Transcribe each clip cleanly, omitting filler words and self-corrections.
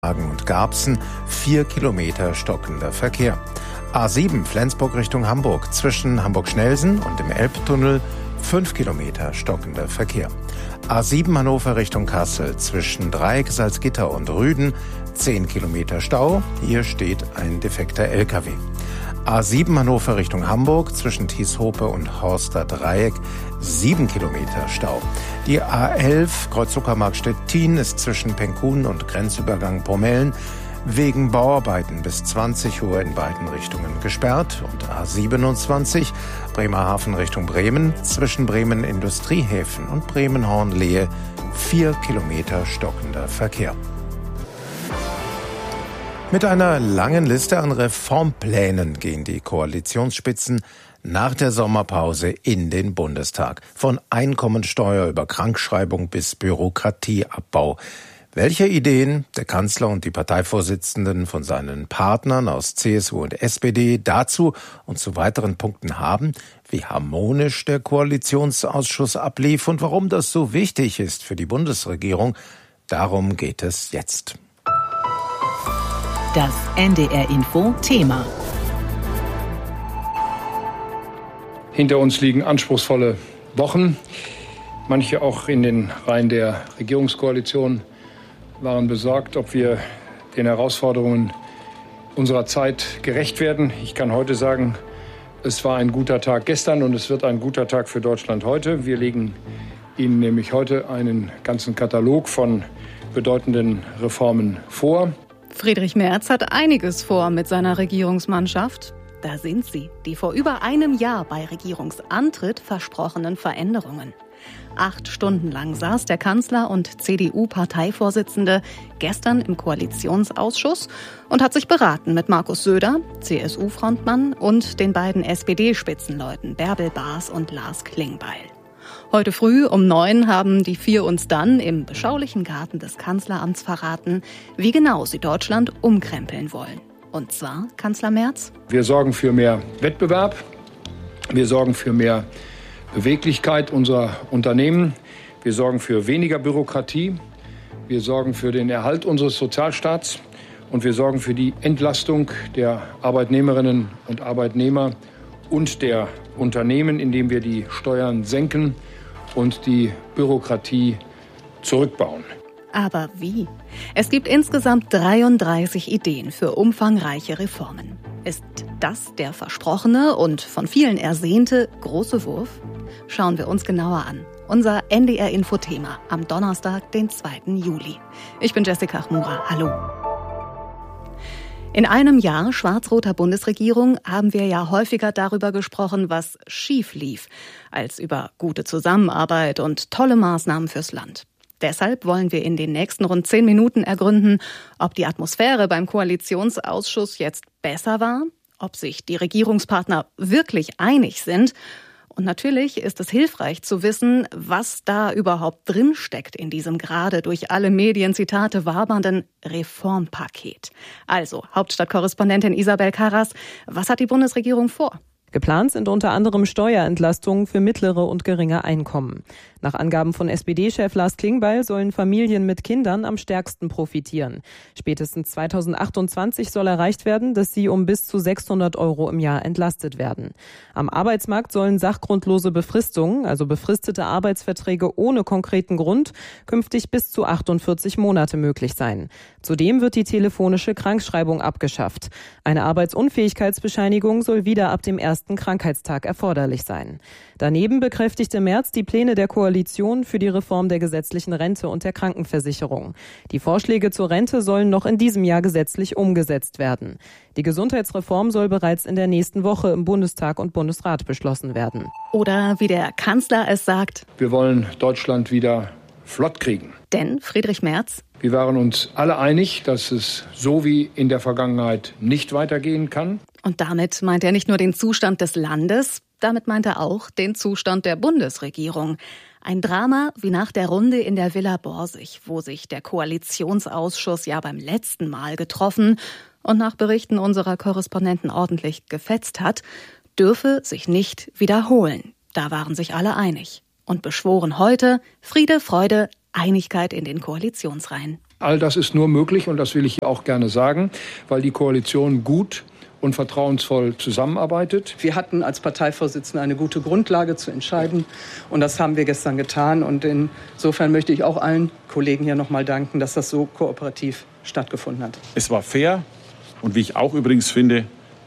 Hagen und Garbsen 4 Kilometer stockender Verkehr. A7 Flensburg Richtung Hamburg zwischen Hamburg-Schnelsen und dem Elbtunnel 5 Kilometer stockender Verkehr. A7 Hannover Richtung Kassel zwischen Dreieck, Salzgitter und Rüden 10 Kilometer Stau. Hier steht ein defekter LKW. A7 Hannover Richtung Hamburg zwischen Thieshope und Horster Dreieck 7 Kilometer Stau. Die A11 Kreuz-Uckermark Stettin ist zwischen Penkun und Grenzübergang Bromellen wegen Bauarbeiten bis 20 Uhr in beiden Richtungen gesperrt. Und A27 Bremerhaven Richtung Bremen zwischen Bremen Industriehäfen und Bremen-Hornlehe 4 Kilometer stockender Verkehr. Mit einer langen Liste an Reformplänen gehen die Koalitionsspitzen nach der Sommerpause in den Bundestag. Von Einkommensteuer über Krankschreibung bis Bürokratieabbau. Welche Ideen der Kanzler und die Parteivorsitzenden von seinen Partnern aus CSU und SPD dazu und zu weiteren Punkten haben, wie harmonisch der Koalitionsausschuss ablief und warum das so wichtig ist für die Bundesregierung, darum geht es jetzt. Das NDR-Info-Thema. Hinter uns liegen anspruchsvolle Wochen. Manche auch in den Reihen der Regierungskoalition waren besorgt, ob wir den Herausforderungen unserer Zeit gerecht werden. Ich kann heute sagen, es war ein guter Tag gestern und es wird ein guter Tag für Deutschland heute. Wir legen Ihnen nämlich heute einen ganzen Katalog von bedeutenden Reformen vor. Friedrich Merz hat einiges vor mit seiner Regierungsmannschaft. Da sind sie, die vor über einem Jahr bei Regierungsantritt versprochenen Veränderungen. 8 Stunden lang saß der Kanzler und CDU-Parteivorsitzende gestern im Koalitionsausschuss und hat sich beraten mit Markus Söder, CSU-Frontmann, und den beiden SPD-Spitzenleuten Bärbel Baas und Lars Klingbeil. Heute früh um 9 haben die 4 uns dann im beschaulichen Garten des Kanzleramts verraten, wie genau sie Deutschland umkrempeln wollen. Und zwar, Kanzler Merz: Wir sorgen für mehr Wettbewerb, wir sorgen für mehr Beweglichkeit unserer Unternehmen, wir sorgen für weniger Bürokratie, wir sorgen für den Erhalt unseres Sozialstaats und wir sorgen für die Entlastung der Arbeitnehmerinnen und Arbeitnehmer und der Unternehmen, indem wir die Steuern senken und die Bürokratie zurückbauen. Aber wie? Es gibt insgesamt 33 Ideen für umfangreiche Reformen. Ist das der versprochene und von vielen ersehnte große Wurf? Schauen wir uns genauer an. Unser NDR-Info-Thema am Donnerstag, den 2. Juli. Ich bin Jessica Chmura. Hallo. In einem Jahr schwarz-roter Bundesregierung haben wir ja häufiger darüber gesprochen, was schief lief, als über gute Zusammenarbeit und tolle Maßnahmen fürs Land. Deshalb wollen wir in den nächsten rund 10 Minuten ergründen, ob die Atmosphäre beim Koalitionsausschuss jetzt besser war, ob sich die Regierungspartner wirklich einig sind. Und natürlich ist es hilfreich zu wissen, was da überhaupt drinsteckt in diesem gerade durch alle Medienzitate wabernden Reformpaket. Also, Hauptstadtkorrespondentin Isabel Karras, was hat die Bundesregierung vor? Geplant sind unter anderem Steuerentlastungen für mittlere und geringe Einkommen. Nach Angaben von SPD-Chef Lars Klingbeil sollen Familien mit Kindern am stärksten profitieren. Spätestens 2028 soll erreicht werden, dass sie um bis zu 600 € im Jahr entlastet werden. Am Arbeitsmarkt sollen sachgrundlose Befristungen, also befristete Arbeitsverträge ohne konkreten Grund, künftig bis zu 48 Monate möglich sein. Zudem wird die telefonische Krankschreibung abgeschafft. Eine Arbeitsunfähigkeitsbescheinigung soll wieder ab dem ersten Krankheitstag erforderlich sein. Daneben bekräftigte Merz die Pläne der Koalition für die Reform der gesetzlichen Rente und der Krankenversicherung. Die Vorschläge zur Rente sollen noch in diesem Jahr gesetzlich umgesetzt werden. Die Gesundheitsreform soll bereits in der nächsten Woche im Bundestag und Bundesrat beschlossen werden. Oder wie der Kanzler es sagt: Wir wollen Deutschland wieder flott kriegen. Denn Friedrich Merz: Wir waren uns alle einig, dass es so wie in der Vergangenheit nicht weitergehen kann. Und damit meint er nicht nur den Zustand des Landes, damit meint er auch den Zustand der Bundesregierung. Ein Drama wie nach der Runde in der Villa Borsig, wo sich der Koalitionsausschuss ja beim letzten Mal getroffen und nach Berichten unserer Korrespondenten ordentlich gefetzt hat, dürfe sich nicht wiederholen. Da waren sich alle einig und beschworen heute Friede, Freude, Einigkeit in den Koalitionsreihen. All das ist nur möglich, und das will ich hier auch gerne sagen, weil die Koalition gut und vertrauensvoll zusammenarbeitet. Wir hatten als Parteivorsitzende eine gute Grundlage zu entscheiden, und das haben wir gestern getan. Und insofern möchte ich auch allen Kollegen hier nochmal danken, dass das so kooperativ stattgefunden hat. Es war fair, und wie ich auch übrigens finde,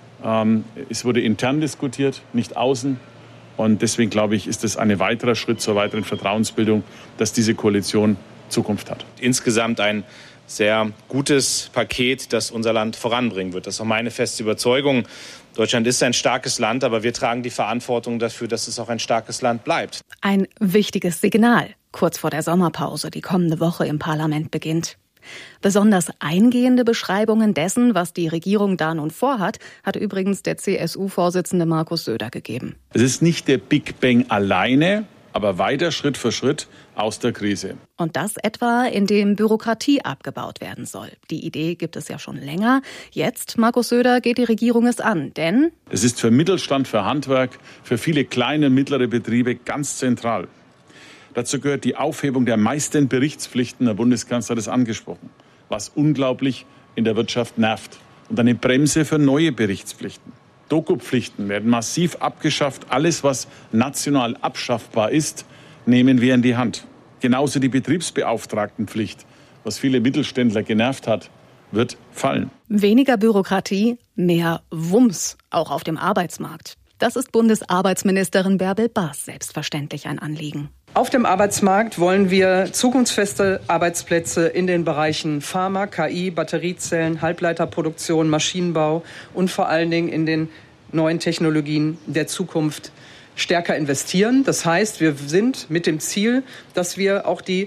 es wurde intern diskutiert, nicht außen. Und deswegen glaube ich, ist es ein weiterer Schritt zur weiteren Vertrauensbildung, dass diese Koalition Zukunft hat. Insgesamt ein sehr gutes Paket, das unser Land voranbringen wird. Das ist auch meine feste Überzeugung. Deutschland ist ein starkes Land, aber wir tragen die Verantwortung dafür, dass es auch ein starkes Land bleibt. Ein wichtiges Signal, kurz vor der Sommerpause, die kommende Woche im Parlament beginnt. Besonders eingehende Beschreibungen dessen, was die Regierung da nun vorhat, hat übrigens der CSU-Vorsitzende Markus Söder gegeben. Es ist nicht der Big Bang alleine, aber weiter Schritt für Schritt aus der Krise. Und das etwa, indem Bürokratie abgebaut werden soll. Die Idee gibt es ja schon länger. Jetzt, Markus Söder, geht die Regierung es an, denn es ist für Mittelstand, für Handwerk, für viele kleine und mittlere Betriebe ganz zentral. Dazu gehört die Aufhebung der meisten Berichtspflichten, der Bundeskanzler hat es angesprochen, was unglaublich in der Wirtschaft nervt. Und eine Bremse für neue Berichtspflichten. Dokupflichten werden massiv abgeschafft. Alles, was national abschaffbar ist, nehmen wir in die Hand. Genauso die Betriebsbeauftragtenpflicht, was viele Mittelständler genervt hat, wird fallen. Weniger Bürokratie, mehr Wumms, auch auf dem Arbeitsmarkt. Das ist Bundesarbeitsministerin Bärbel Baas selbstverständlich ein Anliegen. Auf dem Arbeitsmarkt wollen wir zukunftsfeste Arbeitsplätze in den Bereichen Pharma, KI, Batteriezellen, Halbleiterproduktion, Maschinenbau und vor allen Dingen in den neuen Technologien der Zukunft stärker investieren. Das heißt, wir sind mit dem Ziel, dass wir auch die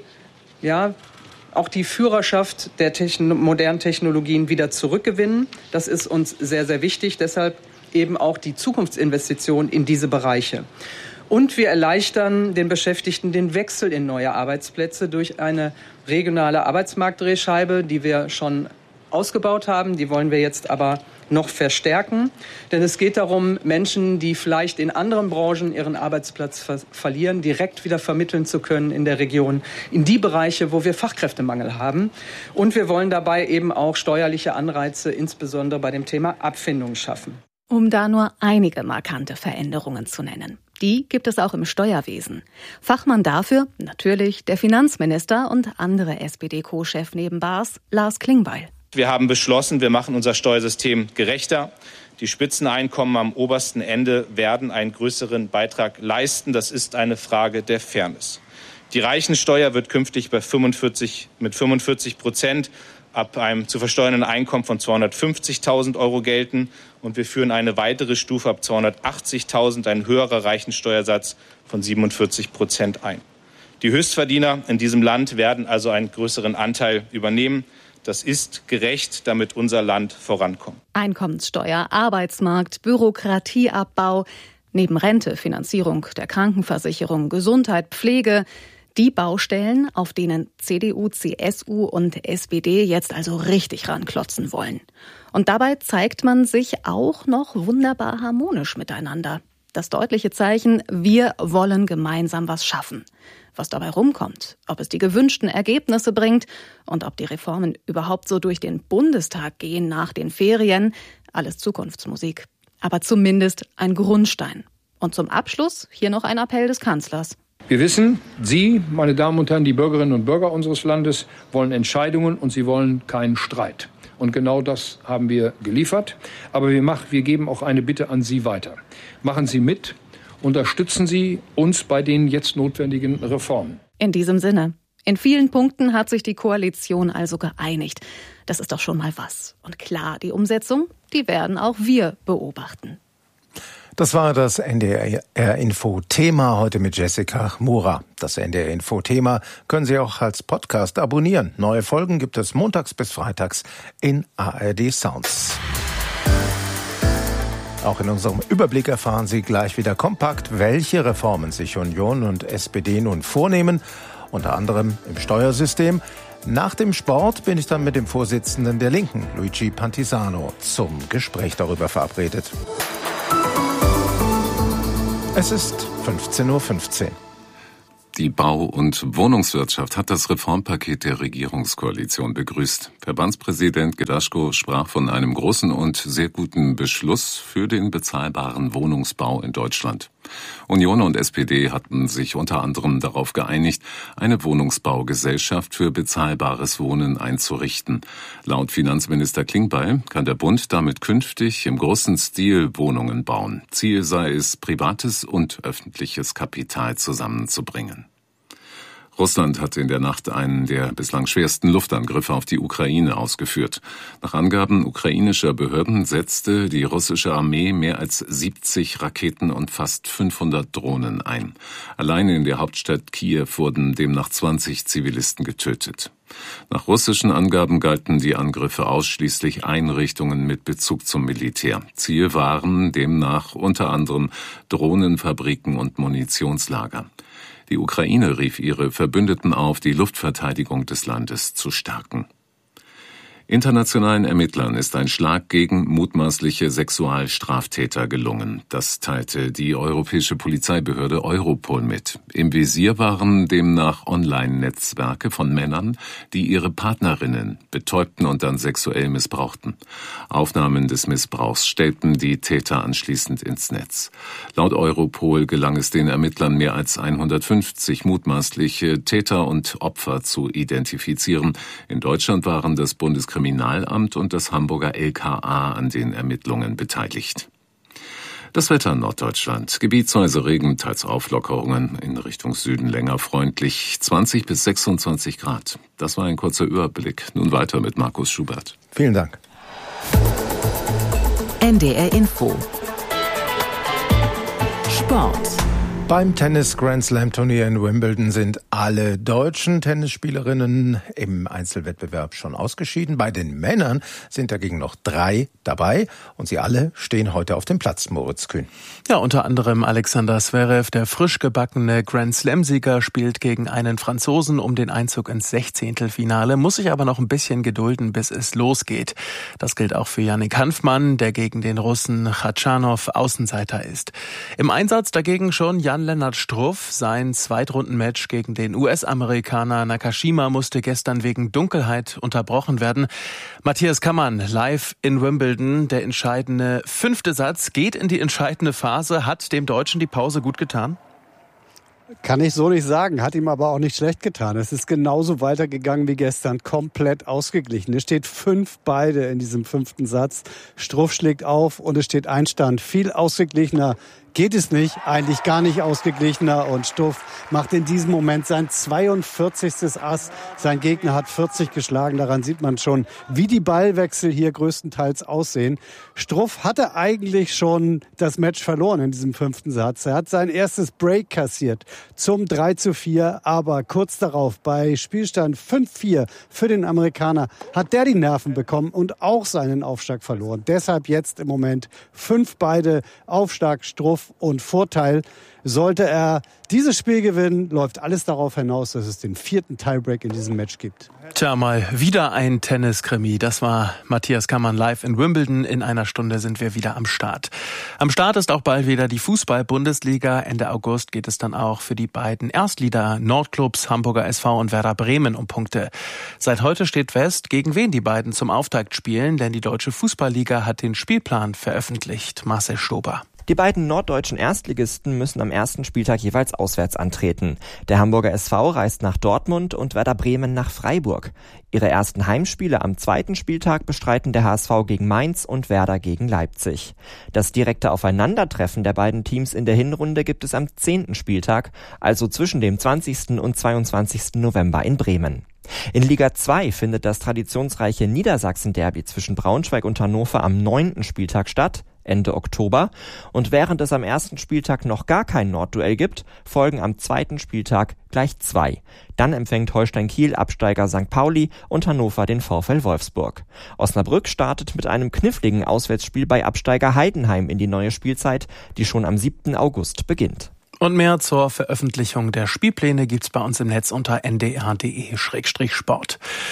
Führerschaft der modernen Technologien wieder zurückgewinnen. Das ist uns sehr, sehr wichtig. Deshalb eben auch die Zukunftsinvestition in diese Bereiche. Und wir erleichtern den Beschäftigten den Wechsel in neue Arbeitsplätze durch eine regionale Arbeitsmarktdrehscheibe, die wir schon ausgebaut haben. Die wollen wir jetzt aber noch verstärken. Denn es geht darum, Menschen, die vielleicht in anderen Branchen ihren Arbeitsplatz verlieren, direkt wieder vermitteln zu können in der Region, in die Bereiche, wo wir Fachkräftemangel haben. Und wir wollen dabei eben auch steuerliche Anreize, insbesondere bei dem Thema Abfindung, schaffen. Um da nur einige markante Veränderungen zu nennen. Die gibt es auch im Steuerwesen. Fachmann dafür natürlich der Finanzminister und andere SPD-Co-Chef neben Baas, Lars Klingbeil. Wir haben beschlossen, wir machen unser Steuersystem gerechter. Die Spitzeneinkommen am obersten Ende werden einen größeren Beitrag leisten. Das ist eine Frage der Fairness. Die Reichensteuer wird künftig mit 45% ab einem zu versteuernden Einkommen von 250.000 € gelten. Und wir führen eine weitere Stufe ab 280.000, ein höherer Reichensteuersatz von 47% ein. Die Höchstverdiener in diesem Land werden also einen größeren Anteil übernehmen. Das ist gerecht, damit unser Land vorankommt. Einkommenssteuer, Arbeitsmarkt, Bürokratieabbau, neben Rente, Finanzierung der Krankenversicherung, Gesundheit, Pflege. Die Baustellen, auf denen CDU, CSU und SPD jetzt also richtig ranklotzen wollen. Und dabei zeigt man sich auch noch wunderbar harmonisch miteinander. Das deutliche Zeichen, wir wollen gemeinsam was schaffen. Was dabei rumkommt, ob es die gewünschten Ergebnisse bringt und ob die Reformen überhaupt so durch den Bundestag gehen nach den Ferien, alles Zukunftsmusik. Aber zumindest ein Grundstein. Und zum Abschluss hier noch ein Appell des Kanzlers. Wir wissen, Sie, meine Damen und Herren, die Bürgerinnen und Bürger unseres Landes, wollen Entscheidungen und Sie wollen keinen Streit. Und genau das haben wir geliefert. Aber wir geben auch eine Bitte an Sie weiter. Machen Sie mit, unterstützen Sie uns bei den jetzt notwendigen Reformen. In diesem Sinne. In vielen Punkten hat sich die Koalition also geeinigt. Das ist doch schon mal was. Und klar, die Umsetzung, die werden auch wir beobachten. Das war das NDR-Info-Thema heute mit Jessica Mura. Das NDR-Info-Thema können Sie auch als Podcast abonnieren. Neue Folgen gibt es montags bis freitags in ARD Sounds. Auch in unserem Überblick erfahren Sie gleich wieder kompakt, welche Reformen sich Union und SPD nun vornehmen, unter anderem im Steuersystem. Nach dem Sport bin ich dann mit dem Vorsitzenden der Linken, Luigi Pantisano, zum Gespräch darüber verabredet. Es ist 15:15 Uhr. Die Bau- und Wohnungswirtschaft hat das Reformpaket der Regierungskoalition begrüßt. Verbandspräsident Gedaschko sprach von einem großen und sehr guten Beschluss für den bezahlbaren Wohnungsbau in Deutschland. Union und SPD hatten sich unter anderem darauf geeinigt, eine Wohnungsbaugesellschaft für bezahlbares Wohnen einzurichten. Laut Finanzminister Klingbeil kann der Bund damit künftig im großen Stil Wohnungen bauen. Ziel sei es, privates und öffentliches Kapital zusammenzubringen. Russland hat in der Nacht einen der bislang schwersten Luftangriffe auf die Ukraine ausgeführt. Nach Angaben ukrainischer Behörden setzte die russische Armee mehr als 70 Raketen und fast 500 Drohnen ein. Allein in der Hauptstadt Kiew wurden demnach 20 Zivilisten getötet. Nach russischen Angaben galten die Angriffe ausschließlich Einrichtungen mit Bezug zum Militär. Ziel waren demnach unter anderem Drohnenfabriken und Munitionslager. Die Ukraine rief ihre Verbündeten auf, die Luftverteidigung des Landes zu stärken. Internationalen Ermittlern ist ein Schlag gegen mutmaßliche Sexualstraftäter gelungen. Das teilte die europäische Polizeibehörde Europol mit. Im Visier waren demnach Online-Netzwerke von Männern, die ihre Partnerinnen betäubten und dann sexuell missbrauchten. Aufnahmen des Missbrauchs stellten die Täter anschließend ins Netz. Laut Europol gelang es den Ermittlern, mehr als 150 mutmaßliche Täter und Opfer zu identifizieren. In Deutschland waren das Bundeskriminalamt und das Hamburger LKA an den Ermittlungen beteiligt. Das Wetter in Norddeutschland. Gebietsweise Regen, teils Auflockerungen, in Richtung Süden länger freundlich, 20 bis 26 Grad. Das war ein kurzer Überblick. Nun weiter mit Markus Schubert. Vielen Dank. NDR Info. Sport. Beim Tennis-Grand-Slam-Turnier in Wimbledon sind alle deutschen Tennisspielerinnen im Einzelwettbewerb schon ausgeschieden. Bei den Männern sind dagegen noch 3 dabei und sie alle stehen heute auf dem Platz, Moritz Kühn. Ja, unter anderem Alexander Zverev, der frisch gebackene Grand-Slam-Sieger, spielt gegen einen Franzosen um den Einzug ins 16. muss sich aber noch ein bisschen gedulden, bis es losgeht. Das gilt auch für Yannick Hanfmann, der gegen den Russen Khachanov Außenseiter ist. Im Einsatz dagegen schon Jan-Lennart Struff. Sein Zweitrundenmatch gegen den US-Amerikaner Nakashima musste gestern wegen Dunkelheit unterbrochen werden. Matthias Kammann, live in Wimbledon. Der entscheidende 5. Satz geht in die entscheidende Phase. Hat dem Deutschen die Pause gut getan? Kann ich so nicht sagen, hat ihm aber auch nicht schlecht getan. Es ist genauso weitergegangen wie gestern, komplett ausgeglichen. Es steht 5-beide in diesem 5. Satz. Struff schlägt auf und es steht Einstand. Viel ausgeglichener geht es nicht, eigentlich gar nicht ausgeglichener. Und Struff macht in diesem Moment sein 42. Ass. Sein Gegner hat 40 geschlagen. Daran sieht man schon, wie die Ballwechsel hier größtenteils aussehen. Struff hatte eigentlich schon das Match verloren in diesem 5. Satz. Er hat sein erstes Break kassiert zum 3:4. Aber kurz darauf, bei Spielstand 5:4 für den Amerikaner, hat der die Nerven bekommen und auch seinen Aufschlag verloren. Deshalb jetzt im Moment 5-beide, Aufschlag, Struff und Vorteil. Sollte er dieses Spiel gewinnen, läuft alles darauf hinaus, dass es den 4. Tiebreak in diesem Match gibt. Tja, mal wieder ein Tenniskrimi. Das war Matthias Kammann live in Wimbledon. In einer Stunde sind wir wieder am Start. Am Start ist auch bald wieder die Fußball-Bundesliga. Ende August geht es dann auch für die beiden Erstliga Nordclubs Hamburger SV und Werder Bremen um Punkte. Seit heute steht fest, gegen wen die beiden zum Auftakt spielen, denn die Deutsche Fußballliga hat den Spielplan veröffentlicht. Marcel Stober. Die beiden norddeutschen Erstligisten müssen am ersten Spieltag jeweils auswärts antreten. Der Hamburger SV reist nach Dortmund und Werder Bremen nach Freiburg. Ihre ersten Heimspiele am 2. Spieltag bestreiten der HSV gegen Mainz und Werder gegen Leipzig. Das direkte Aufeinandertreffen der beiden Teams in der Hinrunde gibt es am 10. Spieltag, also zwischen dem 20. und 22. November in Bremen. In Liga 2 findet das traditionsreiche Niedersachsen-Derby zwischen Braunschweig und Hannover am 9. Spieltag statt, Ende Oktober. Und während es am 1. Spieltag noch gar kein Nordduell gibt, folgen am 2. Spieltag gleich 2. Dann empfängt Holstein Kiel Absteiger St. Pauli und Hannover den VfL Wolfsburg. Osnabrück startet mit einem kniffligen Auswärtsspiel bei Absteiger Heidenheim in die neue Spielzeit, die schon am 7. August beginnt. Und mehr zur Veröffentlichung der Spielpläne gibt's bei uns im Netz unter ndr.de/sport.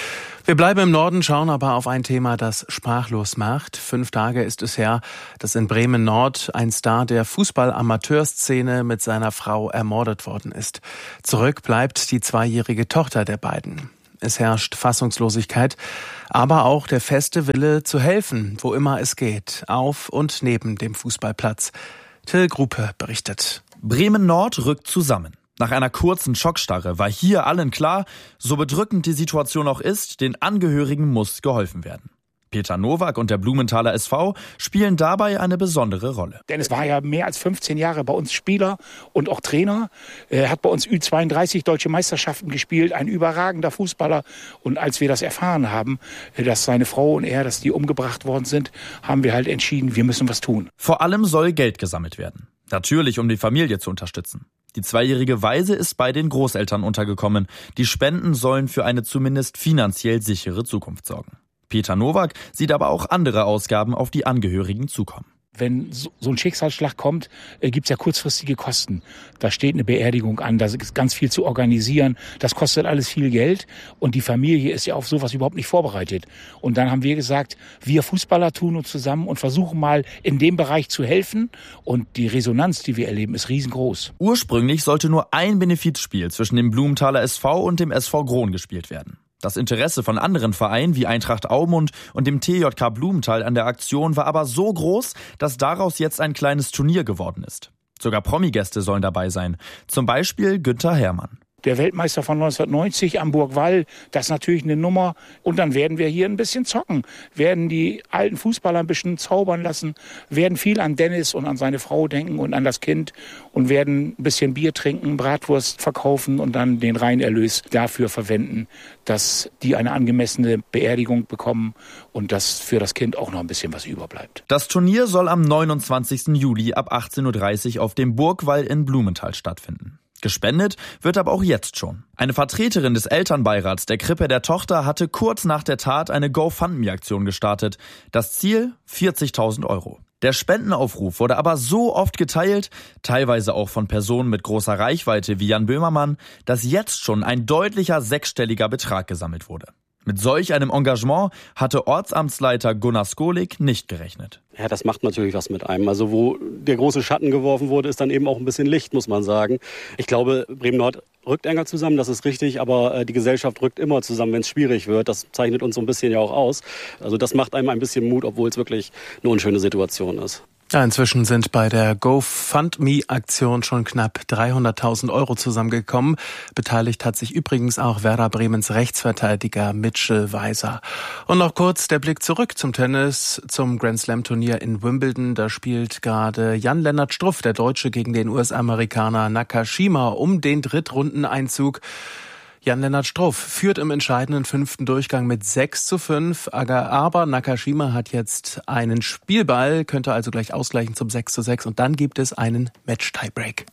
Wir bleiben im Norden, schauen aber auf ein Thema, das sprachlos macht. 5 Tage ist es her, dass in Bremen-Nord ein Star der Fußball-Amateurszene mit seiner Frau ermordet worden ist. Zurück bleibt die 2-jährige Tochter der beiden. Es herrscht Fassungslosigkeit, aber auch der feste Wille zu helfen, wo immer es geht, auf und neben dem Fußballplatz. Till Gruppe berichtet. Bremen-Nord rückt zusammen. Nach einer kurzen Schockstarre war hier allen klar, so bedrückend die Situation auch ist, den Angehörigen muss geholfen werden. Peter Nowak und der Blumenthaler SV spielen dabei eine besondere Rolle. Denn es war ja mehr als 15 Jahre bei uns Spieler und auch Trainer. Er hat bei uns Ü32 Deutsche Meisterschaften gespielt, ein überragender Fußballer. Und als wir das erfahren haben, dass seine Frau und er, dass die umgebracht worden sind, haben wir halt entschieden, wir müssen was tun. Vor allem soll Geld gesammelt werden. Natürlich, um die Familie zu unterstützen. Die 2-jährige Waise ist bei den Großeltern untergekommen. Die Spenden sollen für eine zumindest finanziell sichere Zukunft sorgen. Peter Nowak sieht aber auch andere Ausgaben auf die Angehörigen zukommen. Wenn so ein Schicksalsschlag kommt, gibt's ja kurzfristige Kosten. Da steht eine Beerdigung an, da ist ganz viel zu organisieren. Das kostet alles viel Geld und die Familie ist ja auf sowas überhaupt nicht vorbereitet. Und dann haben wir gesagt, wir Fußballer tun uns zusammen und versuchen mal in dem Bereich zu helfen. Und die Resonanz, die wir erleben, ist riesengroß. Ursprünglich sollte nur ein Benefizspiel zwischen dem Blumenthaler SV und dem SV Grohn gespielt werden. Das Interesse von anderen Vereinen wie Eintracht Aumund und dem TJK Blumenthal an der Aktion war aber so groß, dass daraus jetzt ein kleines Turnier geworden ist. Sogar Promi-Gäste sollen dabei sein, zum Beispiel Günther Herrmann. Der Weltmeister von 1990 am Burgwall, das ist natürlich eine Nummer. Und dann werden wir hier ein bisschen zocken, werden die alten Fußballer ein bisschen zaubern lassen, werden viel an Dennis und an seine Frau denken und an das Kind und werden ein bisschen Bier trinken, Bratwurst verkaufen und dann den Reinerlös dafür verwenden, dass die eine angemessene Beerdigung bekommen und dass für das Kind auch noch ein bisschen was überbleibt. Das Turnier soll am 29. Juli ab 18.30 Uhr auf dem Burgwall in Blumenthal stattfinden. Gespendet wird aber auch jetzt schon. Eine Vertreterin des Elternbeirats der Krippe der Tochter hatte kurz nach der Tat eine GoFundMe-Aktion gestartet. Das Ziel 40.000 Euro. Der Spendenaufruf wurde aber so oft geteilt, teilweise auch von Personen mit großer Reichweite wie Jan Böhmermann, dass jetzt schon ein deutlicher 6-stelliger Betrag gesammelt wurde. Mit solch einem Engagement hatte Ortsamtsleiter Gunnar Skolik nicht gerechnet. Ja, das macht natürlich was mit einem. Also wo der große Schatten geworfen wurde, ist dann eben auch ein bisschen Licht, muss man sagen. Ich glaube, Bremen-Nord rückt enger zusammen, das ist richtig, aber die Gesellschaft rückt immer zusammen, wenn es schwierig wird. Das zeichnet uns so ein bisschen ja auch aus. Also das macht einem ein bisschen Mut, obwohl es wirklich eine unschöne Situation ist. Ja, inzwischen sind bei der GoFundMe-Aktion schon knapp 300.000 Euro zusammengekommen. Beteiligt hat sich übrigens auch Werder Bremens Rechtsverteidiger Mitchell Weiser. Und noch kurz der Blick zurück zum Tennis, zum Grand-Slam-Turnier in Wimbledon. Da spielt gerade Jan-Lennart Struff, der Deutsche, gegen den US-Amerikaner Nakashima um den Drittrundeneinzug. Jan-Lennart Struff führt im entscheidenden 5. Durchgang mit 6:5, aber Nakashima hat jetzt einen Spielball, könnte also gleich ausgleichen zum 6:6 und dann gibt es einen Match-Tiebreak.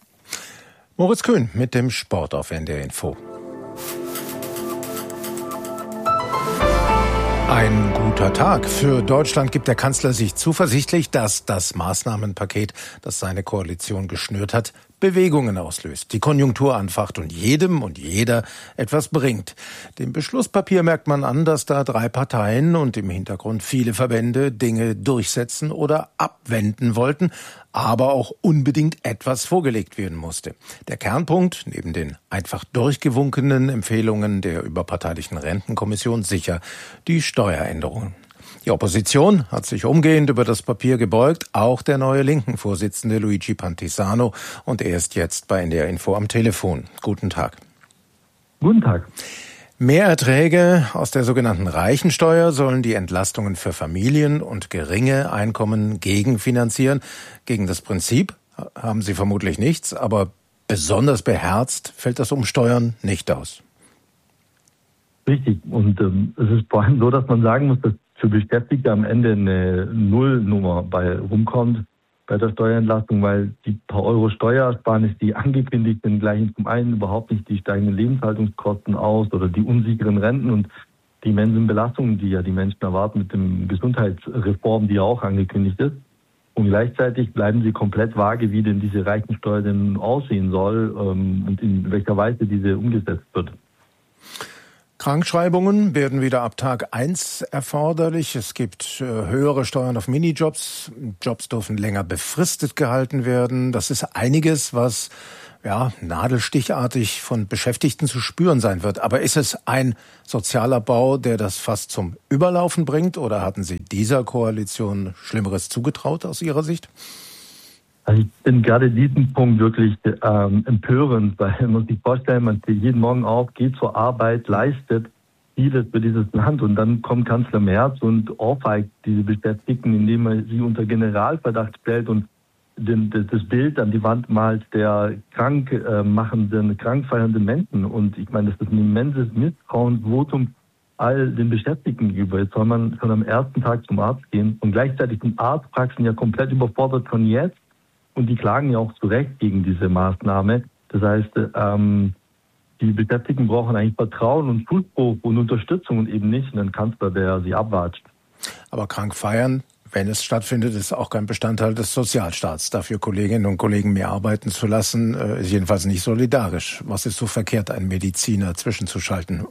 Moritz Köhn mit dem Sport auf NDR Info. Ein guter Tag. Für Deutschland gibt der Kanzler sich zuversichtlich, dass das Maßnahmenpaket, das seine Koalition geschnürt hat, Bewegungen auslöst, die Konjunktur anfacht und jedem und jeder etwas bringt. Dem Beschlusspapier merkt man an, dass da 3 Parteien und im Hintergrund viele Verbände Dinge durchsetzen oder abwenden wollten, aber auch unbedingt etwas vorgelegt werden musste. Der Kernpunkt, neben den einfach durchgewunkenen Empfehlungen der überparteilichen Rentenkommission, sicher die Steueränderungen. Die Opposition hat sich umgehend über das Papier gebeugt, auch der neue Linken-Vorsitzende Luigi Pantisano, und er ist jetzt bei NDR Info am Telefon. Guten Tag. Guten Tag. Mehr Erträge aus der sogenannten Reichensteuer sollen die Entlastungen für Familien und geringe Einkommen gegenfinanzieren. Gegen das Prinzip haben Sie vermutlich nichts, aber besonders beherzt fällt das Umsteuern nicht aus. Richtig. Und es ist vor allem so, dass man sagen muss, dass für Beschäftigte am Ende eine Nullnummer bei rumkommt bei der Steuerentlastung, weil die paar Euro Steuersparnis, die angekündigt sind, gleichen zum einen überhaupt nicht die steigenden Lebenshaltungskosten aus oder die unsicheren Renten und die immensen Belastungen, die ja die Menschen erwarten mit dem Gesundheitsreform, die ja auch angekündigt ist. Und gleichzeitig bleiben sie komplett vage, wie denn diese Reichensteuer denn aussehen soll und in welcher Weise diese umgesetzt wird. Krankschreibungen werden wieder ab Tag 1 erforderlich. Es gibt höhere Steuern auf Minijobs. Jobs dürfen länger befristet gehalten werden. Das ist einiges, was nadelstichartig von Beschäftigten zu spüren sein wird. Aber ist es ein sozialer Bau, der das fast zum Überlaufen bringt? Oder hatten Sie dieser Koalition Schlimmeres zugetraut aus Ihrer Sicht? Also ich bin gerade diesen Punkt wirklich empörend, weil man muss sich vorstellen, man steht jeden Morgen auf, geht zur Arbeit, leistet vieles für dieses Land und dann kommt Kanzler Merz und ohrfeigt diese Beschäftigten, indem er sie unter Generalverdacht stellt und das Bild an die Wand malt der krankfeiernden Menschen. Und ich meine, das ist ein immenses Misstrauensvotum all den Beschäftigten gegenüber. Jetzt soll man schon am ersten Tag zum Arzt gehen und gleichzeitig sind Arztpraxen ja komplett überfordert von jetzt und die klagen ja auch zu Recht gegen diese Maßnahme. Das heißt, die Beschäftigten brauchen eigentlich Vertrauen und Zuspruch und Unterstützung und eben nicht einen Kanzler, der sie abwatscht. Aber krank feiern, wenn es stattfindet, ist auch kein Bestandteil des Sozialstaats. Dafür Kolleginnen und Kollegen mehr arbeiten zu lassen, ist jedenfalls nicht solidarisch. Was ist so verkehrt, einen Mediziner zwischenzuschalten?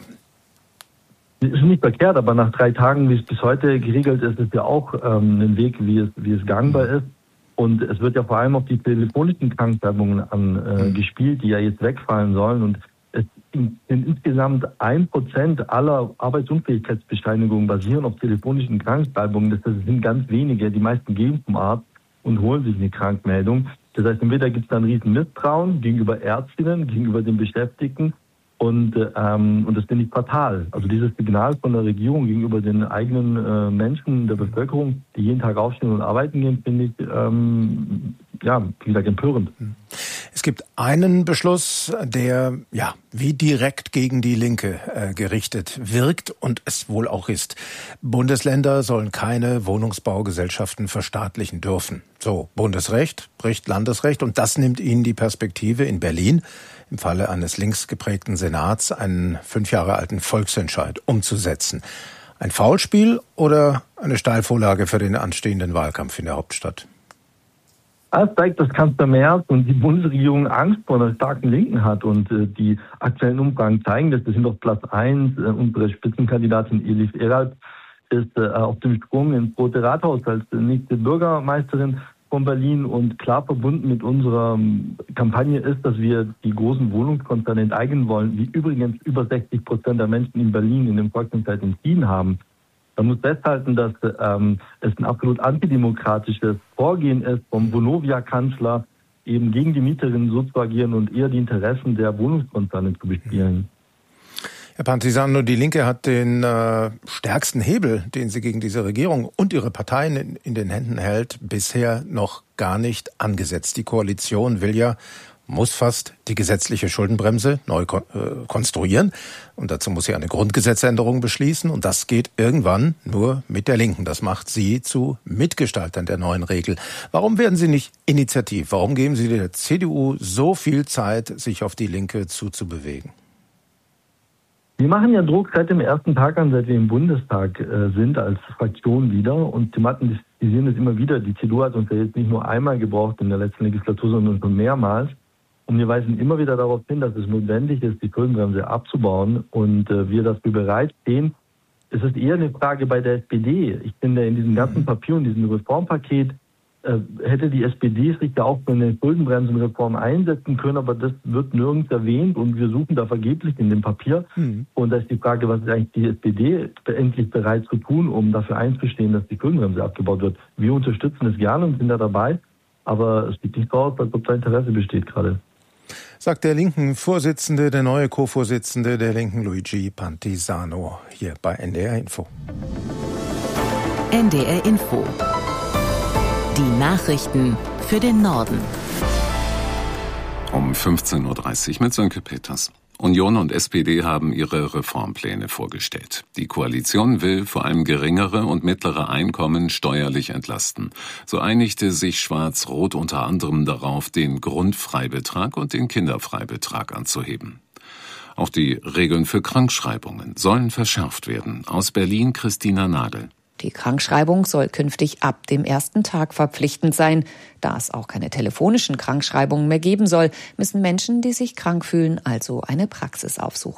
Ist nicht verkehrt, aber nach 3 Tagen, wie es bis heute geregelt ist, ist ja auch ein Weg, wie es gangbar ist. Und es wird ja vor allem auf die telefonischen Krankschreibungen angespielt, die ja jetzt wegfallen sollen. Und es sind insgesamt 1% aller Arbeitsunfähigkeitsbescheinigungen basieren auf telefonischen Krankschreibungen. Das sind ganz wenige. Die meisten gehen zum Arzt und holen sich eine Krankmeldung. Das heißt, entweder gibt es da ein riesen Misstrauen gegenüber Ärztinnen, gegenüber den Beschäftigten. Und das finde ich fatal. Also dieses Signal von der Regierung gegenüber den eigenen Menschen der Bevölkerung, die jeden Tag aufstehen und arbeiten gehen, finde ich, wie gesagt, empörend. Es gibt einen Beschluss, der wie direkt gegen die Linke gerichtet wirkt und es wohl auch ist. Bundesländer sollen keine Wohnungsbaugesellschaften verstaatlichen dürfen. So, Bundesrecht bricht Landesrecht und das nimmt ihnen die Perspektive in Berlin, im Falle eines links geprägten Senats, einen 5 Jahre alten Volksentscheid umzusetzen. Ein Foulspiel oder eine Steilvorlage für den anstehenden Wahlkampf in der Hauptstadt? Es zeigt, dass Kanzler Merz und die Bundesregierung Angst vor einer starken Linken hat. Und die aktuellen Umfragen zeigen, dass wir sind auf Platz 1. Unsere Spitzenkandidatin Elif Eralp ist auf dem Sprung ins Rote Rathaus als nächste Bürgermeisterin von Berlin. Und klar verbunden mit unserer Kampagne ist, dass wir die großen Wohnungskonzerne enteignen wollen, wie übrigens über 60% der Menschen in Berlin in dem Volksentscheid entschieden haben. Man muss festhalten, dass es ein absolut antidemokratisches Vorgehen ist, vom Vonovia-Kanzler eben gegen die Mieterinnen so zu agieren und eher die Interessen der Wohnungskonzerne zu bespielen. Herr Pantisano, die Linke hat den stärksten Hebel, den sie gegen diese Regierung und ihre Parteien in den Händen hält, bisher noch gar nicht angesetzt. Die Koalition muss fast die gesetzliche Schuldenbremse neu konstruieren. Und dazu muss sie eine Grundgesetzänderung beschließen. Und das geht irgendwann nur mit der Linken. Das macht sie zu Mitgestaltern der neuen Regel. Warum werden Sie nicht initiativ? Warum geben Sie der CDU so viel Zeit, sich auf die Linke zuzubewegen? Wir machen ja Druck seit dem ersten Tag an, seit wir im Bundestag sind, als Fraktion wieder und thematisieren es immer wieder. Die CDU hat uns ja jetzt nicht nur einmal gebraucht in der letzten Legislatur, sondern schon mehrmals. Und wir weisen immer wieder darauf hin, dass es notwendig ist, die Schuldenbremse abzubauen und wir dafür bereit stehen. Es ist eher eine Frage bei der SPD. Ich finde, in diesem ganzen Papier und diesem Reformpaket hätte die SPD sich ja auch für eine Schuldenbremsenreform einsetzen können, aber das wird nirgends erwähnt und wir suchen da vergeblich in dem Papier. Und da ist die Frage, was ist eigentlich die SPD endlich bereit zu tun, um dafür einzustehen, dass die Schuldenbremse abgebaut wird. Wir unterstützen es gerne und sind da dabei, aber es sieht nicht so aus, als ob da Interesse besteht gerade. Sagt der linken Vorsitzende, der neue Co-Vorsitzende der Linken, Luigi Pantisano, hier bei NDR Info. NDR Info. Die Nachrichten für den Norden. Um 15.30 Uhr mit Sönke Peters. Union und SPD haben ihre Reformpläne vorgestellt. Die Koalition will vor allem geringere und mittlere Einkommen steuerlich entlasten. So einigte sich Schwarz-Rot unter anderem darauf, den Grundfreibetrag und den Kinderfreibetrag anzuheben. Auch die Regeln für Krankschreibungen sollen verschärft werden. Aus Berlin Christina Nagel. Die Krankschreibung soll künftig ab dem ersten Tag verpflichtend sein. Da es auch keine telefonischen Krankschreibungen mehr geben soll, müssen Menschen, die sich krank fühlen, also eine Praxis aufsuchen.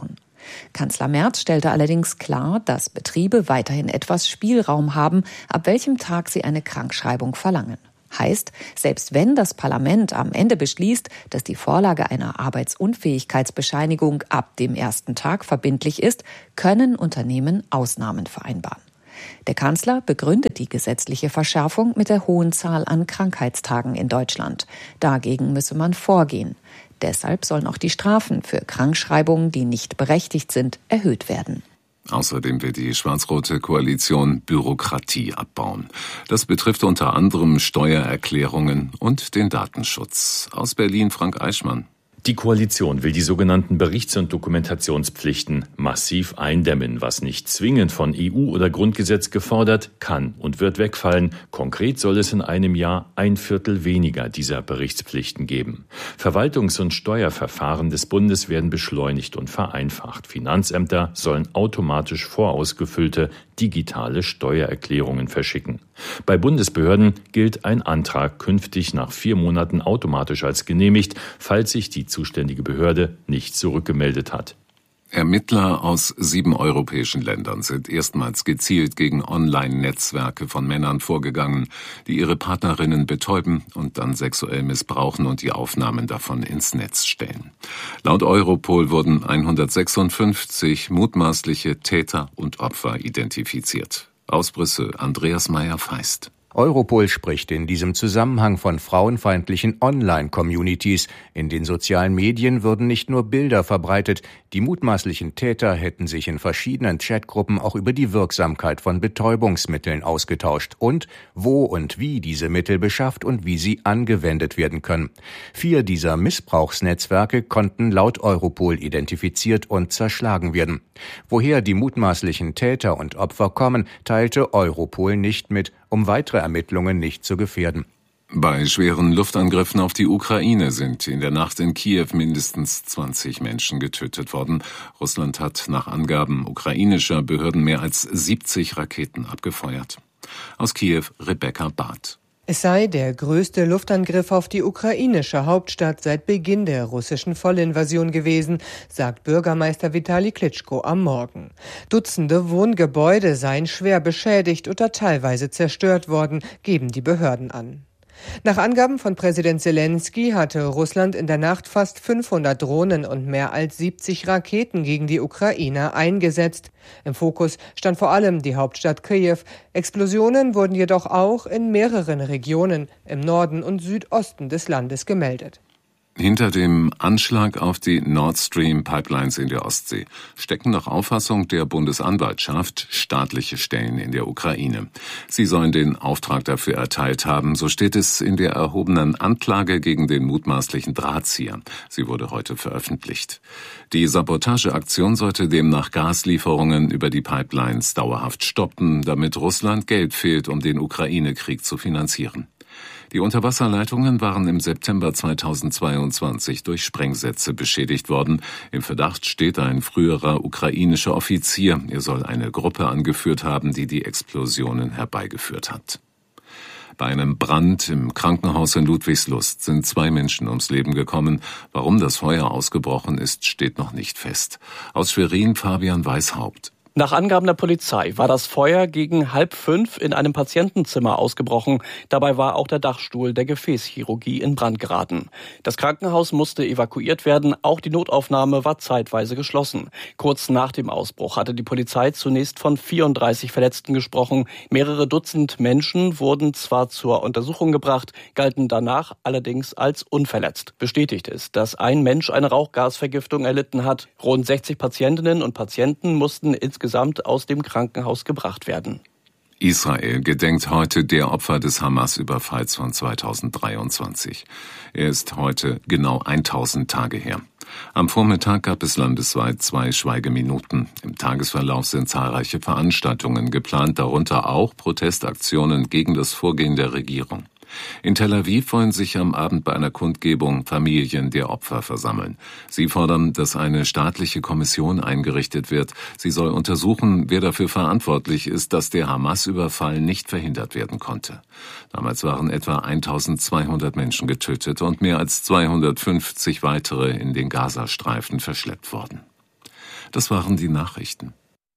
Kanzler Merz stellte allerdings klar, dass Betriebe weiterhin etwas Spielraum haben, ab welchem Tag sie eine Krankschreibung verlangen. Heißt, selbst wenn das Parlament am Ende beschließt, dass die Vorlage einer Arbeitsunfähigkeitsbescheinigung ab dem ersten Tag verbindlich ist, können Unternehmen Ausnahmen vereinbaren. Der Kanzler begründet die gesetzliche Verschärfung mit der hohen Zahl an Krankheitstagen in Deutschland. Dagegen müsse man vorgehen. Deshalb sollen auch die Strafen für Krankschreibungen, die nicht berechtigt sind, erhöht werden. Außerdem will die schwarz-rote Koalition Bürokratie abbauen. Das betrifft unter anderem Steuererklärungen und den Datenschutz. Aus Berlin Frank Eichmann. Die Koalition will die sogenannten Berichts- und Dokumentationspflichten massiv eindämmen, was nicht zwingend von EU oder Grundgesetz gefordert, kann und wird wegfallen. Konkret soll es in einem Jahr 1/4 weniger dieser Berichtspflichten geben. Verwaltungs- und Steuerverfahren des Bundes werden beschleunigt und vereinfacht. Finanzämter sollen automatisch vorausgefüllte digitale Steuererklärungen verschicken. Bei Bundesbehörden gilt ein Antrag künftig nach 4 Monaten automatisch als genehmigt, falls sich die zuständige Behörde nicht zurückgemeldet hat. Ermittler aus 7 europäischen Ländern sind erstmals gezielt gegen Online-Netzwerke von Männern vorgegangen, die ihre Partnerinnen betäuben und dann sexuell missbrauchen und die Aufnahmen davon ins Netz stellen. Laut Europol wurden 156 mutmaßliche Täter und Opfer identifiziert. Aus Brüssel Andreas Meyer-Feist. Europol spricht in diesem Zusammenhang von frauenfeindlichen Online-Communities. In den sozialen Medien würden nicht nur Bilder verbreitet, die mutmaßlichen Täter hätten sich in verschiedenen Chatgruppen auch über die Wirksamkeit von Betäubungsmitteln ausgetauscht und wo und wie diese Mittel beschafft und wie sie angewendet werden können. 4 dieser Missbrauchsnetzwerke konnten laut Europol identifiziert und zerschlagen werden. Woher die mutmaßlichen Täter und Opfer kommen, teilte Europol nicht mit, um weitere Ermittlungen nicht zu gefährden. Bei schweren Luftangriffen auf die Ukraine sind in der Nacht in Kiew mindestens 20 Menschen getötet worden. Russland hat nach Angaben ukrainischer Behörden mehr als 70 Raketen abgefeuert. Aus Kiew Rebecca Barth. Es sei der größte Luftangriff auf die ukrainische Hauptstadt seit Beginn der russischen Vollinvasion gewesen, sagt Bürgermeister Vitali Klitschko am Morgen. Dutzende Wohngebäude seien schwer beschädigt oder teilweise zerstört worden, geben die Behörden an. Nach Angaben von Präsident Zelensky hatte Russland in der Nacht fast 500 Drohnen und mehr als 70 Raketen gegen die Ukraine eingesetzt. Im Fokus stand vor allem die Hauptstadt Kiew. Explosionen wurden jedoch auch in mehreren Regionen im Norden und Südosten des Landes gemeldet. Hinter dem Anschlag auf die Nord Stream Pipelines in der Ostsee stecken nach Auffassung der Bundesanwaltschaft staatliche Stellen in der Ukraine. Sie sollen den Auftrag dafür erteilt haben, so steht es in der erhobenen Anklage gegen den mutmaßlichen Drahtzieher. Sie wurde heute veröffentlicht. Die Sabotageaktion sollte demnach Gaslieferungen über die Pipelines dauerhaft stoppen, damit Russland Geld fehlt, um den Ukraine-Krieg zu finanzieren. Die Unterwasserleitungen waren im September 2022 durch Sprengsätze beschädigt worden. Im Verdacht steht ein früherer ukrainischer Offizier. Er soll eine Gruppe angeführt haben, die die Explosionen herbeigeführt hat. Bei einem Brand im Krankenhaus in Ludwigslust sind 2 Menschen ums Leben gekommen. Warum das Feuer ausgebrochen ist, steht noch nicht fest. Aus Schwerin Fabian Weishaupt. Nach Angaben der Polizei war das Feuer gegen 4:30 in einem Patientenzimmer ausgebrochen. Dabei war auch der Dachstuhl der Gefäßchirurgie in Brand geraten. Das Krankenhaus musste evakuiert werden. Auch die Notaufnahme war zeitweise geschlossen. Kurz nach dem Ausbruch hatte die Polizei zunächst von 34 Verletzten gesprochen. Mehrere Dutzend Menschen wurden zwar zur Untersuchung gebracht, galten danach allerdings als unverletzt. Bestätigt ist, dass ein Mensch eine Rauchgasvergiftung erlitten hat. Rund 60 Patientinnen und Patienten mussten insgesamt aus dem Krankenhaus gebracht werden. Israel gedenkt heute der Opfer des Hamas-Überfalls von 2023. Er ist heute genau 1000 Tage her. Am Vormittag gab es landesweit 2 Schweigeminuten. Im Tagesverlauf sind zahlreiche Veranstaltungen geplant, darunter auch Protestaktionen gegen das Vorgehen der Regierung. In Tel Aviv wollen sich am Abend bei einer Kundgebung Familien der Opfer versammeln. Sie fordern, dass eine staatliche Kommission eingerichtet wird. Sie soll untersuchen, wer dafür verantwortlich ist, dass der Hamas-Überfall nicht verhindert werden konnte. Damals waren etwa 1200 Menschen getötet und mehr als 250 weitere in den Gazastreifen verschleppt worden. Das waren die Nachrichten.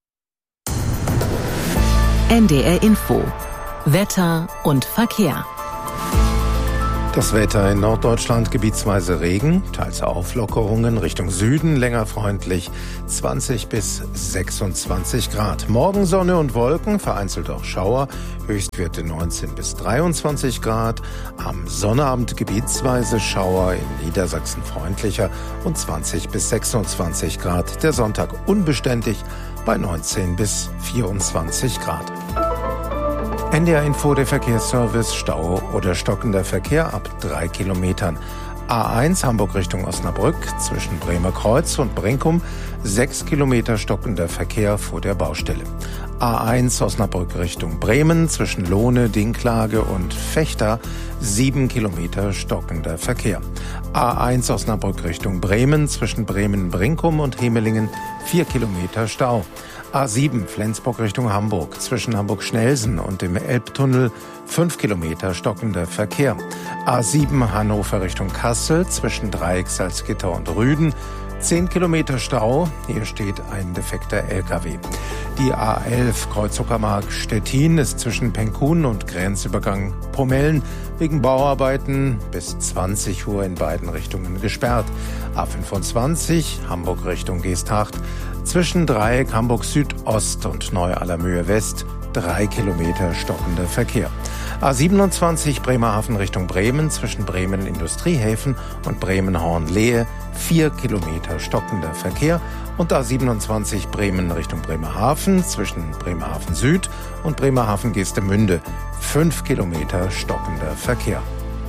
NDR Info. Wetter und Verkehr. Das Wetter in Norddeutschland gebietsweise Regen, teils Auflockerungen, Richtung Süden länger freundlich 20 bis 26 Grad. Morgen Sonne und Wolken, vereinzelt auch Schauer, Höchstwerte 19 bis 23 Grad. Am Sonnabend gebietsweise Schauer, in Niedersachsen freundlicher und 20 bis 26 Grad. Der Sonntag unbeständig bei 19 bis 24 Grad. NDR Info, der Verkehrsservice, Stau oder stockender Verkehr ab 3 Kilometern. A1 Hamburg Richtung Osnabrück zwischen Bremer Kreuz und Brinkum 6 Kilometer stockender Verkehr vor der Baustelle. A1 Osnabrück Richtung Bremen zwischen Lohne, Dinklage und Vechta 7 Kilometer stockender Verkehr. A1 Osnabrück Richtung Bremen zwischen Bremen-Brinkum und Hemelingen 4 Kilometer Stau. A7 Flensburg Richtung Hamburg zwischen Hamburg-Schnelsen und dem Elbtunnel 5 Kilometer stockender Verkehr. A7 Hannover Richtung Kassel zwischen Dreieck, Salzgitter und Rüden 10 Kilometer Stau. Hier steht ein defekter LKW. Die A11 Kreuz-Uckermark Stettin ist zwischen Penkun und Grenzübergang Pomellen wegen Bauarbeiten bis 20 Uhr in beiden Richtungen gesperrt. A25 Hamburg Richtung Geesthacht zwischen Dreieck Hamburg Südost und Neu-Allermöhe West 3 Kilometer stockender Verkehr. A27 Bremerhaven Richtung Bremen zwischen Bremen Industriehäfen und Bremen-Hornlehe 4 Kilometer stockender Verkehr. Und A27 Bremen Richtung Bremerhaven zwischen Bremerhaven Süd und Bremerhaven Geestemünde 5 Kilometer stockender Verkehr.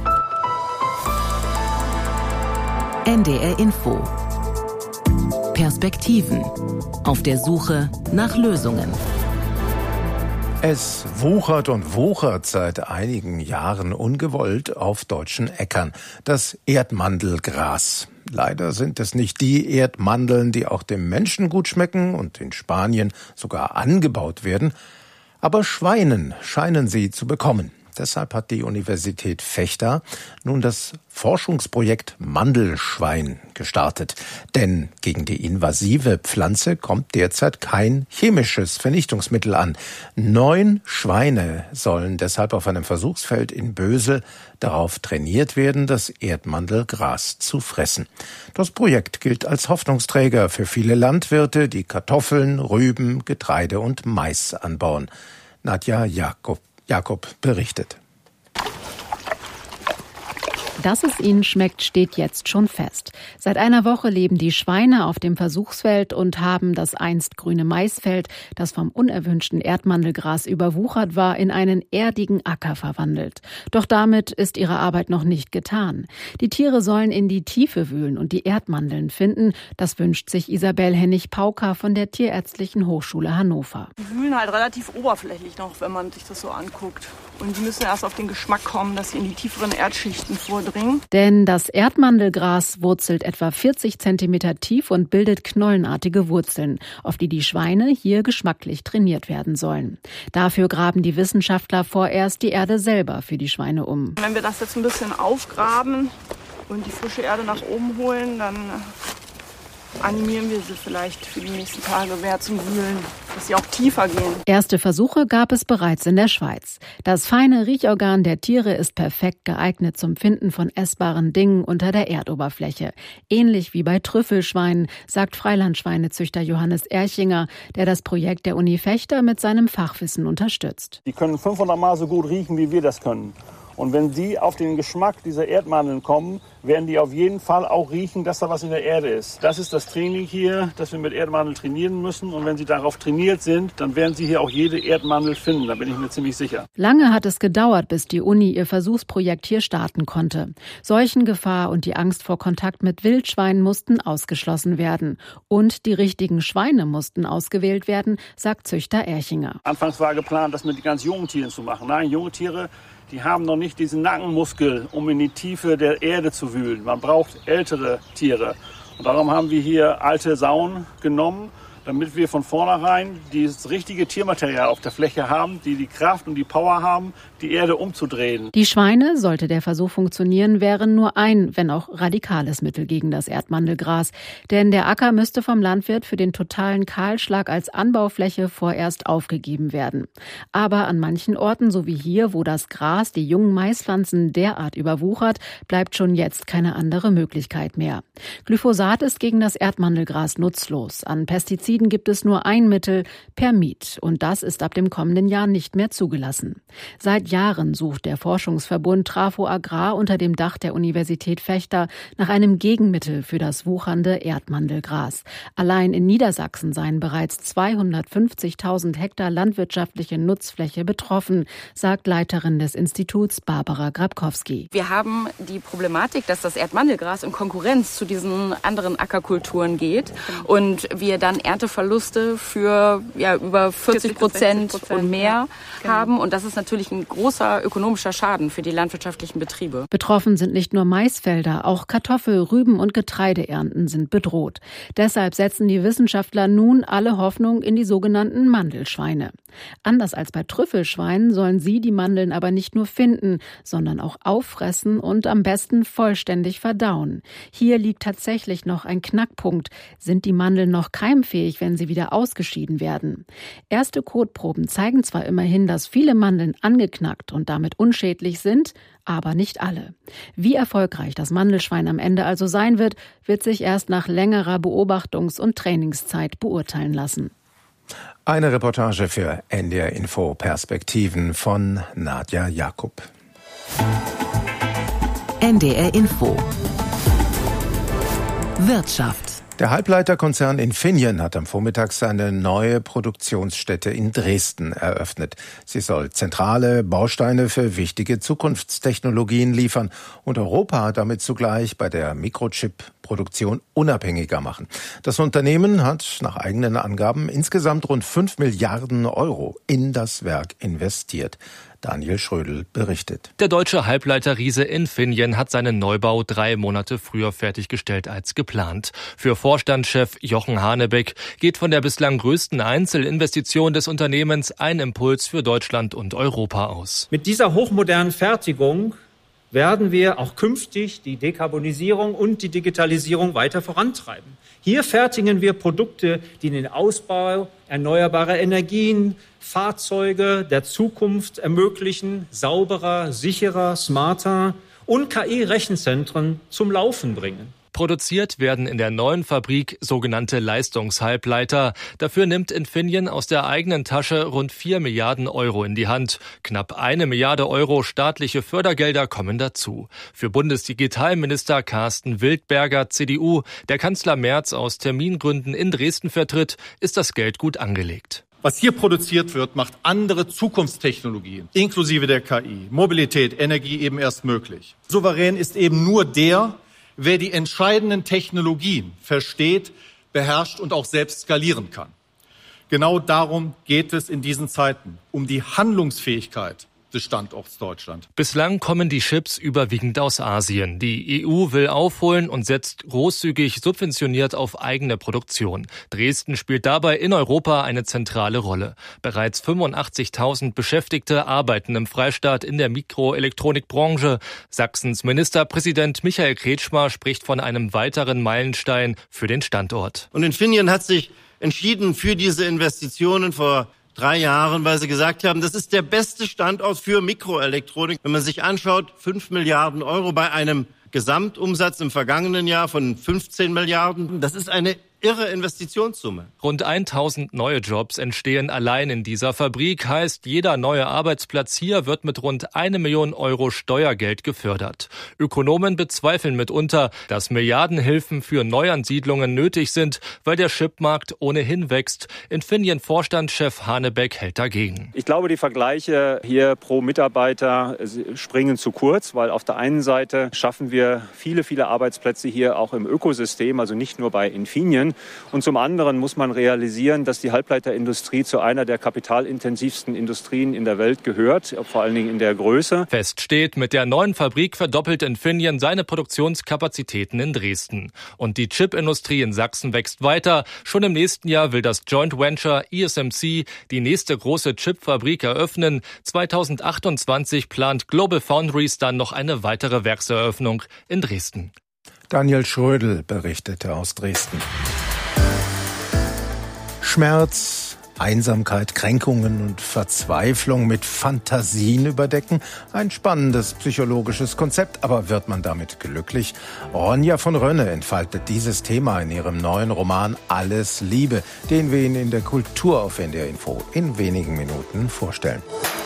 NDR Info. Perspektiven. Auf der Suche nach Lösungen. Es wuchert und wuchert seit einigen Jahren ungewollt auf deutschen Äckern. Das Erdmandelgras. Leider sind es nicht die Erdmandeln, die auch dem Menschen gut schmecken und in Spanien sogar angebaut werden. Aber Schweinen scheinen sie zu bekommen. Deshalb hat die Universität Vechta nun das Forschungsprojekt Mandelschwein gestartet. Denn gegen die invasive Pflanze kommt derzeit kein chemisches Vernichtungsmittel an. 9 Schweine sollen deshalb auf einem Versuchsfeld in Bösel darauf trainiert werden, das Erdmandelgras zu fressen. Das Projekt gilt als Hoffnungsträger für viele Landwirte, die Kartoffeln, Rüben, Getreide und Mais anbauen. Nadja Jakob berichtet. Dass es ihnen schmeckt, steht jetzt schon fest. Seit einer Woche leben die Schweine auf dem Versuchsfeld und haben das einst grüne Maisfeld, das vom unerwünschten Erdmandelgras überwuchert war, in einen erdigen Acker verwandelt. Doch damit ist ihre Arbeit noch nicht getan. Die Tiere sollen in die Tiefe wühlen und die Erdmandeln finden. Das wünscht sich Isabel Hennig-Pauker von der Tierärztlichen Hochschule Hannover. Die wühlen halt relativ oberflächlich noch, wenn man sich das so anguckt. Und die müssen erst auf den Geschmack kommen, dass sie in die tieferen Erdschichten vordringen. Denn das Erdmandelgras wurzelt etwa 40 Zentimeter tief und bildet knollenartige Wurzeln, auf die die Schweine hier geschmacklich trainiert werden sollen. Dafür graben die Wissenschaftler vorerst die Erde selber für die Schweine um. Wenn wir das jetzt ein bisschen aufgraben und die frische Erde nach oben holen, dann animieren wir sie vielleicht für die nächsten Tage mehr zum Wühlen, dass sie auch tiefer gehen. Erste Versuche gab es bereits in der Schweiz. Das feine Riechorgan der Tiere ist perfekt geeignet zum Finden von essbaren Dingen unter der Erdoberfläche. Ähnlich wie bei Trüffelschweinen, sagt Freilandschweinezüchter Johannes Erchinger, der das Projekt der Uni Vechta mit seinem Fachwissen unterstützt. Die können 500 Mal so gut riechen, wie wir das können. Und wenn die auf den Geschmack dieser Erdmandeln kommen, werden die auf jeden Fall auch riechen, dass da was in der Erde ist. Das ist das Training hier, das wir mit Erdmandeln trainieren müssen. Und wenn sie darauf trainiert sind, dann werden sie hier auch jede Erdmandel finden. Da bin ich mir ziemlich sicher. Lange hat es gedauert, bis die Uni ihr Versuchsprojekt hier starten konnte. Seuchengefahr und die Angst vor Kontakt mit Wildschweinen mussten ausgeschlossen werden. Und die richtigen Schweine mussten ausgewählt werden, sagt Züchter Erchinger. Anfangs war geplant, das mit ganz jungen Tieren zu machen. Nein, junge Tiere, die haben noch nicht diesen Nackenmuskel, um in die Tiefe der Erde zu wühlen. Man braucht ältere Tiere. Und darum haben wir hier alte Sauen genommen. damit wir von vornherein das richtige Tiermaterial auf der Fläche haben, die Kraft und die Power haben, die Erde umzudrehen. Die Schweine, sollte der Versuch funktionieren, wären nur ein, wenn auch radikales Mittel gegen das Erdmandelgras. Denn der Acker müsste vom Landwirt für den totalen Kahlschlag als Anbaufläche vorerst aufgegeben werden. Aber an manchen Orten, so wie hier, wo das Gras die jungen Maispflanzen derart überwuchert, bleibt schon jetzt keine andere Möglichkeit mehr. Glyphosat ist gegen das Erdmandelgras nutzlos. An Pestiziden gibt es nur ein Mittel, Permit. Und das ist ab dem kommenden Jahr nicht mehr zugelassen. Seit Jahren sucht der Forschungsverbund Trafo Agrar unter dem Dach der Universität Vechta nach einem Gegenmittel für das wuchernde Erdmandelgras. Allein in Niedersachsen seien bereits 250.000 Hektar landwirtschaftliche Nutzfläche betroffen, sagt Leiterin des Instituts Barbara Grabkowski. Wir haben die Problematik, dass das Erdmandelgras in Konkurrenz zu diesen anderen Ackerkulturen geht und wir dann Ernteverluste für über 40% und mehr haben. Und das ist natürlich ein großer ökonomischer Schaden für die landwirtschaftlichen Betriebe. Betroffen sind nicht nur Maisfelder, auch Kartoffel-, Rüben- und Getreideernten sind bedroht. Deshalb setzen die Wissenschaftler nun alle Hoffnung in die sogenannten Mandelschweine. Anders als bei Trüffelschweinen sollen sie die Mandeln aber nicht nur finden, sondern auch auffressen und am besten vollständig verdauen. Hier liegt tatsächlich noch ein Knackpunkt. Sind die Mandeln noch keimfähig, wenn sie wieder ausgeschieden werden? Erste Kotproben zeigen zwar immerhin, dass viele Mandeln angeknackt und damit unschädlich sind, aber nicht alle. Wie erfolgreich das Mandelschwein am Ende also sein wird, wird sich erst nach längerer Beobachtungs- und Trainingszeit beurteilen lassen. Eine Reportage für NDR Info Perspektiven von Nadja Jakob. NDR Info Wirtschaft. Der Halbleiterkonzern Infineon hat am Vormittag seine neue Produktionsstätte in Dresden eröffnet. Sie soll zentrale Bausteine für wichtige Zukunftstechnologien liefern und Europa damit zugleich bei der Mikrochip-Produktion unabhängiger machen. Das Unternehmen hat nach eigenen Angaben insgesamt rund 5 Milliarden Euro in das Werk investiert. Daniel Schrödel berichtet. Der deutsche Halbleiterriese Infineon hat seinen Neubau 3 Monate früher fertiggestellt als geplant. Für Vorstandschef Jochen Hanebeck geht von der bislang größten Einzelinvestition des Unternehmens ein Impuls für Deutschland und Europa aus. Mit dieser hochmodernen Fertigung werden wir auch künftig die Dekarbonisierung und die Digitalisierung weiter vorantreiben. Hier fertigen wir Produkte, die den Ausbau erneuerbarer Energien, Fahrzeuge der Zukunft ermöglichen, sauberer, sicherer, smarter und KI-Rechenzentren zum Laufen bringen. Produziert werden in der neuen Fabrik sogenannte Leistungshalbleiter. Dafür nimmt Infineon aus der eigenen Tasche rund 4 Milliarden Euro in die Hand. Knapp 1 Milliarde Euro staatliche Fördergelder kommen dazu. Für Bundesdigitalminister Carsten Wildberger, CDU, der Kanzler Merz aus Termingründen in Dresden vertritt, ist das Geld gut angelegt. Was hier produziert wird, macht andere Zukunftstechnologien, inklusive der KI, Mobilität, Energie eben erst möglich. Souverän ist eben nur der, wer die entscheidenden Technologien versteht, beherrscht und auch selbst skalieren kann. Genau darum geht es in diesen Zeiten, um die Handlungsfähigkeit des Standorts Deutschland. Bislang kommen die Chips überwiegend aus Asien. Die EU will aufholen und setzt großzügig subventioniert auf eigene Produktion. Dresden spielt dabei in Europa eine zentrale Rolle. Bereits 85.000 Beschäftigte arbeiten im Freistaat in der Mikroelektronikbranche. Sachsens Ministerpräsident Michael Kretschmer spricht von einem weiteren Meilenstein für den Standort. Und Infineon hat sich entschieden für diese Investitionen vor 3 Jahren, weil sie gesagt haben, das ist der beste Standort für Mikroelektronik. Wenn man sich anschaut, 5 Milliarden Euro bei einem Gesamtumsatz im vergangenen Jahr von 15 Milliarden. Das ist eine irre Investitionssumme. Rund 1000 neue Jobs entstehen allein in dieser Fabrik. Heißt, jeder neue Arbeitsplatz hier wird mit rund 1 Million Euro Steuergeld gefördert. Ökonomen bezweifeln mitunter, dass Milliardenhilfen für Neuansiedlungen nötig sind, weil der Chipmarkt ohnehin wächst. Infineon-Vorstandschef Hanebeck hält dagegen. Ich glaube, die Vergleiche hier pro Mitarbeiter springen zu kurz, weil auf der einen Seite schaffen wir viele Arbeitsplätze hier auch im Ökosystem, also nicht nur bei Infineon, können. Und zum anderen muss man realisieren, dass die Halbleiterindustrie zu einer der kapitalintensivsten Industrien in der Welt gehört, vor allen Dingen in der Größe. Fest steht, mit der neuen Fabrik verdoppelt Infineon seine Produktionskapazitäten in Dresden. Und die Chipindustrie in Sachsen wächst weiter. Schon im nächsten Jahr will das Joint Venture ESMC die nächste große Chipfabrik eröffnen. 2028 plant Global Foundries dann noch eine weitere Werkseröffnung in Dresden. Daniel Schrödel berichtete aus Dresden. Schmerz, Einsamkeit, Kränkungen und Verzweiflung mit Fantasien überdecken. Ein spannendes psychologisches Konzept, aber wird man damit glücklich? Ronja von Rönne entfaltet dieses Thema in ihrem neuen Roman Alles Liebe, den wir Ihnen in der Kultur auf NDR Info in wenigen Minuten vorstellen.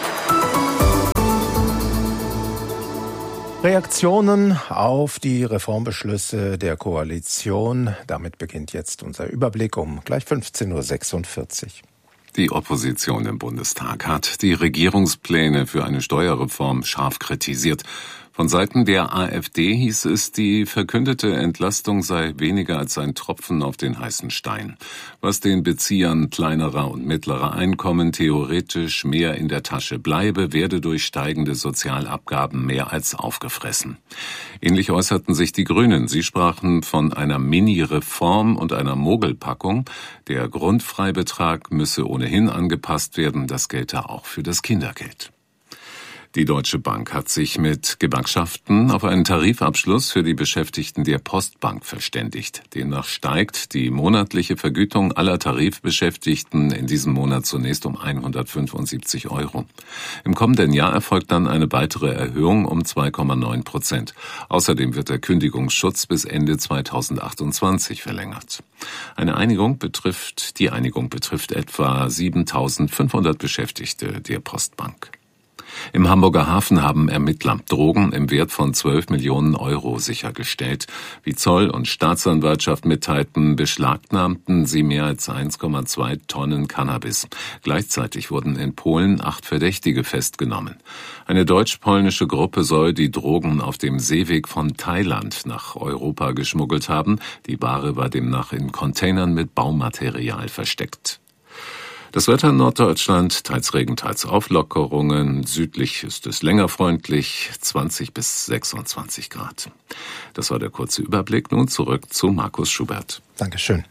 Reaktionen auf die Reformbeschlüsse der Koalition. Damit beginnt jetzt unser Überblick um gleich 15:46 Uhr. Die Opposition im Bundestag hat die Regierungspläne für eine Steuerreform scharf kritisiert. Von Seiten der AfD hieß es, die verkündete Entlastung sei weniger als ein Tropfen auf den heißen Stein. Was den Beziehern kleinerer und mittlerer Einkommen theoretisch mehr in der Tasche bleibe, werde durch steigende Sozialabgaben mehr als aufgefressen. Ähnlich äußerten sich die Grünen. Sie sprachen von einer Mini-Reform und einer Mogelpackung. Der Grundfreibetrag müsse ohnehin angepasst werden. Das gelte auch für das Kindergeld. Die Deutsche Bank hat sich mit Gewerkschaften auf einen Tarifabschluss für die Beschäftigten der Postbank verständigt. Demnach steigt die monatliche Vergütung aller Tarifbeschäftigten in diesem Monat zunächst um 175 €. Im kommenden Jahr erfolgt dann eine weitere Erhöhung um 2,9%. Außerdem wird der Kündigungsschutz bis Ende 2028 verlängert. Die Einigung betrifft etwa 7.500 Beschäftigte der Postbank. Im Hamburger Hafen haben Ermittler Drogen im Wert von 12 Millionen € sichergestellt. Wie Zoll und Staatsanwaltschaft mitteilten, beschlagnahmten sie mehr als 1,2 Tonnen Cannabis. Gleichzeitig wurden in Polen 8 Verdächtige festgenommen. Eine deutsch-polnische Gruppe soll die Drogen auf dem Seeweg von Thailand nach Europa geschmuggelt haben. Die Ware war demnach in Containern mit Baumaterial versteckt. Das Wetter in Norddeutschland, teils Regen, teils Auflockerungen. Südlich ist es länger freundlich, 20 bis 26 Grad. Das war der kurze Überblick. Nun zurück zu Markus Schubert. Dankeschön.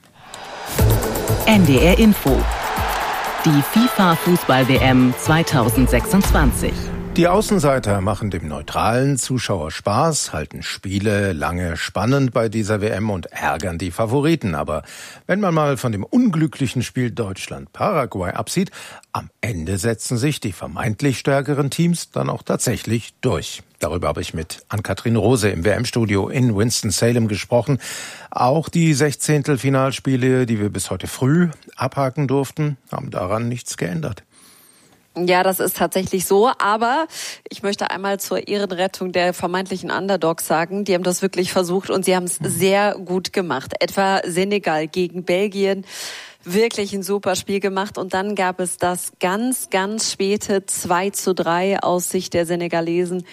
NDR Info. Die FIFA-Fußball-WM 2026. Die Außenseiter machen dem neutralen Zuschauer Spaß, halten Spiele lange spannend bei dieser WM und ärgern die Favoriten. Aber wenn man mal von dem unglücklichen Spiel Deutschland-Paraguay absieht, am Ende setzen sich die vermeintlich stärkeren Teams dann auch tatsächlich durch. Darüber habe ich mit Ann-Kathrin Rose im WM-Studio in Winston-Salem gesprochen. Auch die 16. Finalspiele, die wir bis heute früh abhaken durften, haben daran nichts geändert. Ja, das ist tatsächlich so, aber ich möchte einmal zur Ehrenrettung der vermeintlichen Underdogs sagen, die haben das wirklich versucht und sie haben es sehr gut gemacht. Etwa Senegal gegen Belgien, wirklich ein super Spiel gemacht und dann gab es das ganz, ganz späte 2:3 aus Sicht der Senegalesen.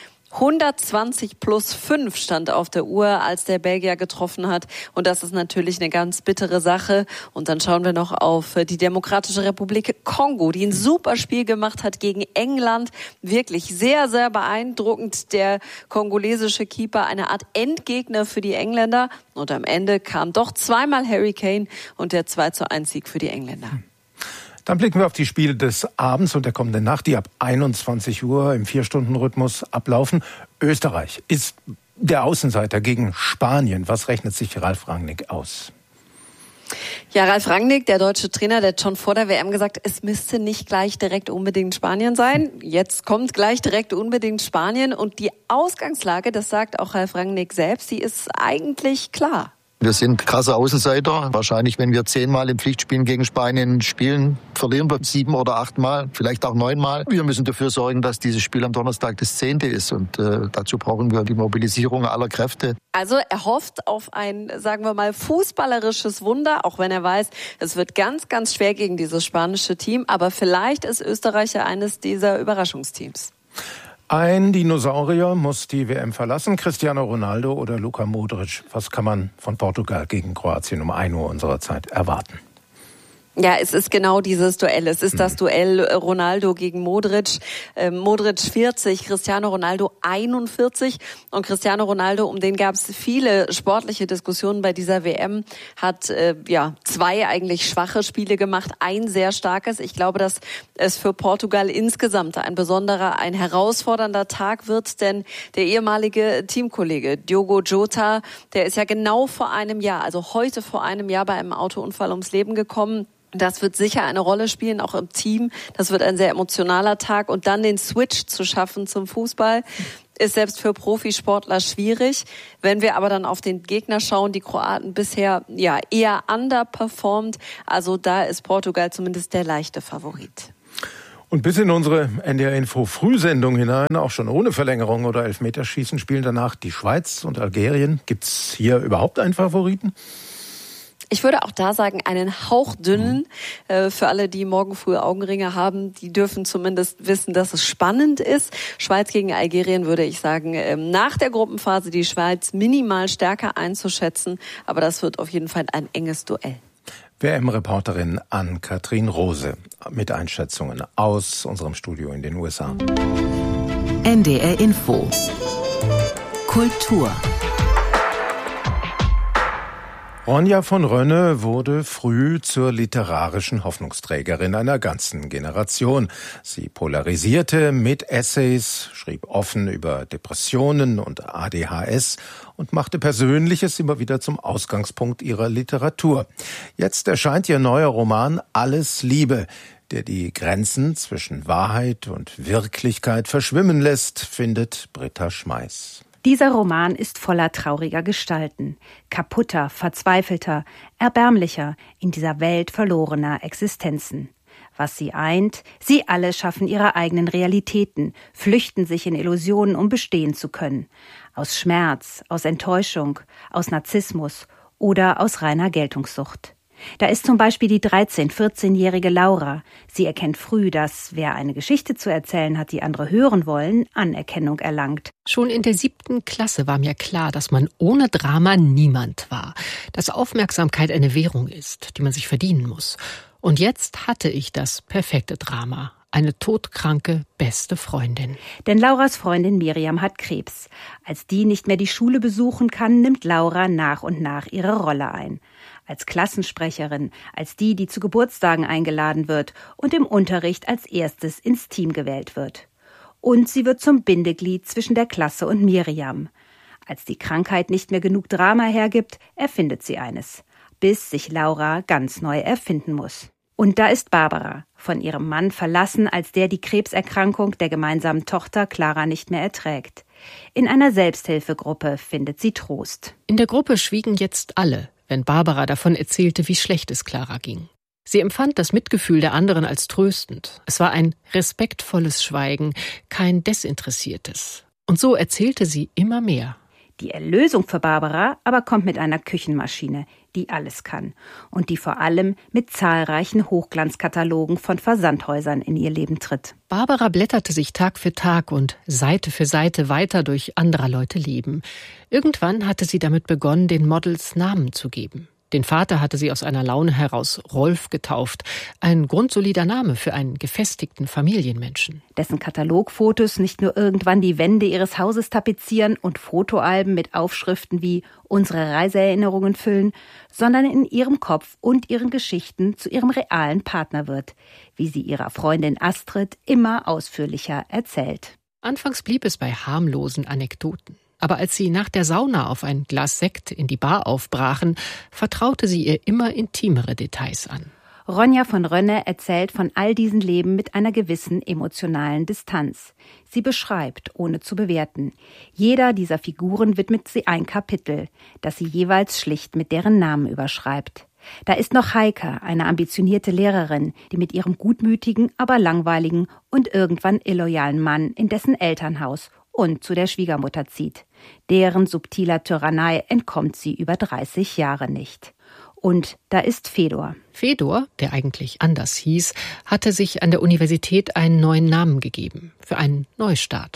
120+5 stand auf der Uhr, als der Belgier getroffen hat. Und das ist natürlich eine ganz bittere Sache. Und dann schauen wir noch auf die Demokratische Republik Kongo, die ein super Spiel gemacht hat gegen England. Wirklich sehr, sehr beeindruckend. Der kongolesische Keeper, eine Art Endgegner für die Engländer. Und am Ende kam doch zweimal Harry Kane und der 2:1-Sieg für die Engländer. Dann blicken wir auf die Spiele des Abends und der kommenden Nacht, die ab 21 Uhr im 4-Stunden-Rhythmus ablaufen. Österreich ist der Außenseiter gegen Spanien. Was rechnet sich Ralf Rangnick aus? Ja, Ralf Rangnick, der deutsche Trainer, der hat schon vor der WM gesagt, es müsste nicht gleich direkt unbedingt Spanien sein. Jetzt kommt gleich direkt unbedingt Spanien und die Ausgangslage, das sagt auch Ralf Rangnick selbst, die ist eigentlich klar. Wir sind krasse Außenseiter. Wahrscheinlich, wenn wir 10-mal im Pflichtspielen gegen Spanien spielen, verlieren wir 7 oder 8-mal, vielleicht auch 9-mal. Wir müssen dafür sorgen, dass dieses Spiel am Donnerstag das 10. ist. Und dazu brauchen wir die Mobilisierung aller Kräfte. Also er hofft auf ein, sagen wir mal, fußballerisches Wunder, auch wenn er weiß, es wird ganz, ganz schwer gegen dieses spanische Team. Aber vielleicht ist Österreich ja eines dieser Überraschungsteams. Ein Dinosaurier muss die WM verlassen, Cristiano Ronaldo oder Luka Modric. Was kann man von Portugal gegen Kroatien um 1 Uhr unserer Zeit erwarten? Ja, es ist genau dieses Duell. Es ist das Duell Ronaldo gegen Modric. Modric 40, Cristiano Ronaldo 41. Und Cristiano Ronaldo, um den gab es viele sportliche Diskussionen bei dieser WM, hat 2 eigentlich schwache Spiele gemacht, ein sehr starkes. Ich glaube, dass es für Portugal insgesamt ein herausfordernder Tag wird, denn der ehemalige Teamkollege Diogo Jota, der ist ja genau vor einem Jahr, also heute vor einem Jahr bei einem Autounfall ums Leben gekommen. Das wird sicher eine Rolle spielen, auch im Team. Das wird ein sehr emotionaler Tag. Und dann den Switch zu schaffen zum Fußball, ist selbst für Profisportler schwierig. Wenn wir aber dann auf den Gegner schauen, die Kroaten bisher eher underperformed. Also da ist Portugal zumindest der leichte Favorit. Und bis in unsere NDR-Info-Frühsendung hinein, auch schon ohne Verlängerung oder Elfmeterschießen, spielen danach die Schweiz und Algerien. Gibt's hier überhaupt einen Favoriten? Ich würde auch da sagen, einen hauchdünnen. Für alle, die morgen früh Augenringe haben, die dürfen zumindest wissen, dass es spannend ist. Schweiz gegen Algerien würde ich sagen, nach der Gruppenphase die Schweiz minimal stärker einzuschätzen. Aber das wird auf jeden Fall ein enges Duell. WM-Reporterin Ann-Kathrin Rose mit Einschätzungen aus unserem Studio in den USA. NDR Info. Kultur. Ronja von Rönne wurde früh zur literarischen Hoffnungsträgerin einer ganzen Generation. Sie polarisierte mit Essays, schrieb offen über Depressionen und ADHS und machte Persönliches immer wieder zum Ausgangspunkt ihrer Literatur. Jetzt erscheint ihr neuer Roman Alles Liebe, der die Grenzen zwischen Wahrheit und Wirklichkeit verschwimmen lässt, findet Britta Schmeiß. Dieser Roman ist voller trauriger Gestalten, kaputter, verzweifelter, erbärmlicher, in dieser Welt verlorener Existenzen. Was sie eint, sie alle schaffen ihre eigenen Realitäten, flüchten sich in Illusionen, um bestehen zu können. Aus Schmerz, aus Enttäuschung, aus Narzissmus oder aus reiner Geltungssucht. Da ist zum Beispiel die 14-jährige Laura. Sie erkennt früh, dass wer eine Geschichte zu erzählen hat, die andere hören wollen, Anerkennung erlangt. Schon in der 7. Klasse war mir klar, dass man ohne Drama niemand war. Dass Aufmerksamkeit eine Währung ist, die man sich verdienen muss. Und jetzt hatte ich das perfekte Drama. Eine todkranke beste Freundin. Denn Lauras Freundin Miriam hat Krebs. Als die nicht mehr die Schule besuchen kann, nimmt Laura nach und nach ihre Rolle ein. Als Klassensprecherin, als die zu Geburtstagen eingeladen wird und im Unterricht als erstes ins Team gewählt wird. Und sie wird zum Bindeglied zwischen der Klasse und Miriam. Als die Krankheit nicht mehr genug Drama hergibt, erfindet sie eines, bis sich Laura ganz neu erfinden muss. Und da ist Barbara, von ihrem Mann verlassen, als der die Krebserkrankung der gemeinsamen Tochter Clara nicht mehr erträgt. In einer Selbsthilfegruppe findet sie Trost. In der Gruppe schwiegen jetzt alle, wenn Barbara davon erzählte, wie schlecht es Clara ging. Sie empfand das Mitgefühl der anderen als tröstend. Es war ein respektvolles Schweigen, kein desinteressiertes. Und so erzählte sie immer mehr. Die Erlösung für Barbara aber kommt mit einer Küchenmaschine, die alles kann und die vor allem mit zahlreichen Hochglanzkatalogen von Versandhäusern in ihr Leben tritt. Barbara blätterte sich Tag für Tag und Seite für Seite weiter durch anderer Leute Leben. Irgendwann hatte sie damit begonnen, den Models Namen zu geben. Den Vater hatte sie aus einer Laune heraus Rolf getauft. Ein grundsolider Name für einen gefestigten Familienmenschen. Dessen Katalogfotos nicht nur irgendwann die Wände ihres Hauses tapezieren und Fotoalben mit Aufschriften wie unsere Reiseerinnerungen füllen, sondern in ihrem Kopf und ihren Geschichten zu ihrem realen Partner wird, wie sie ihrer Freundin Astrid immer ausführlicher erzählt. Anfangs blieb es bei harmlosen Anekdoten. Aber als sie nach der Sauna auf ein Glas Sekt in die Bar aufbrachen, vertraute sie ihr immer intimere Details an. Ronja von Rönne erzählt von all diesen Leben mit einer gewissen emotionalen Distanz. Sie beschreibt, ohne zu bewerten. Jeder dieser Figuren widmet sie ein Kapitel, das sie jeweils schlicht mit deren Namen überschreibt. Da ist noch Heike, eine ambitionierte Lehrerin, die mit ihrem gutmütigen, aber langweiligen und irgendwann illoyalen Mann in dessen Elternhaus und zu der Schwiegermutter zieht. Deren subtiler Tyrannei entkommt sie über 30 Jahre nicht. Und da ist Fedor. Fedor, der eigentlich anders hieß, hatte sich an der Universität einen neuen Namen gegeben, für einen Neustart.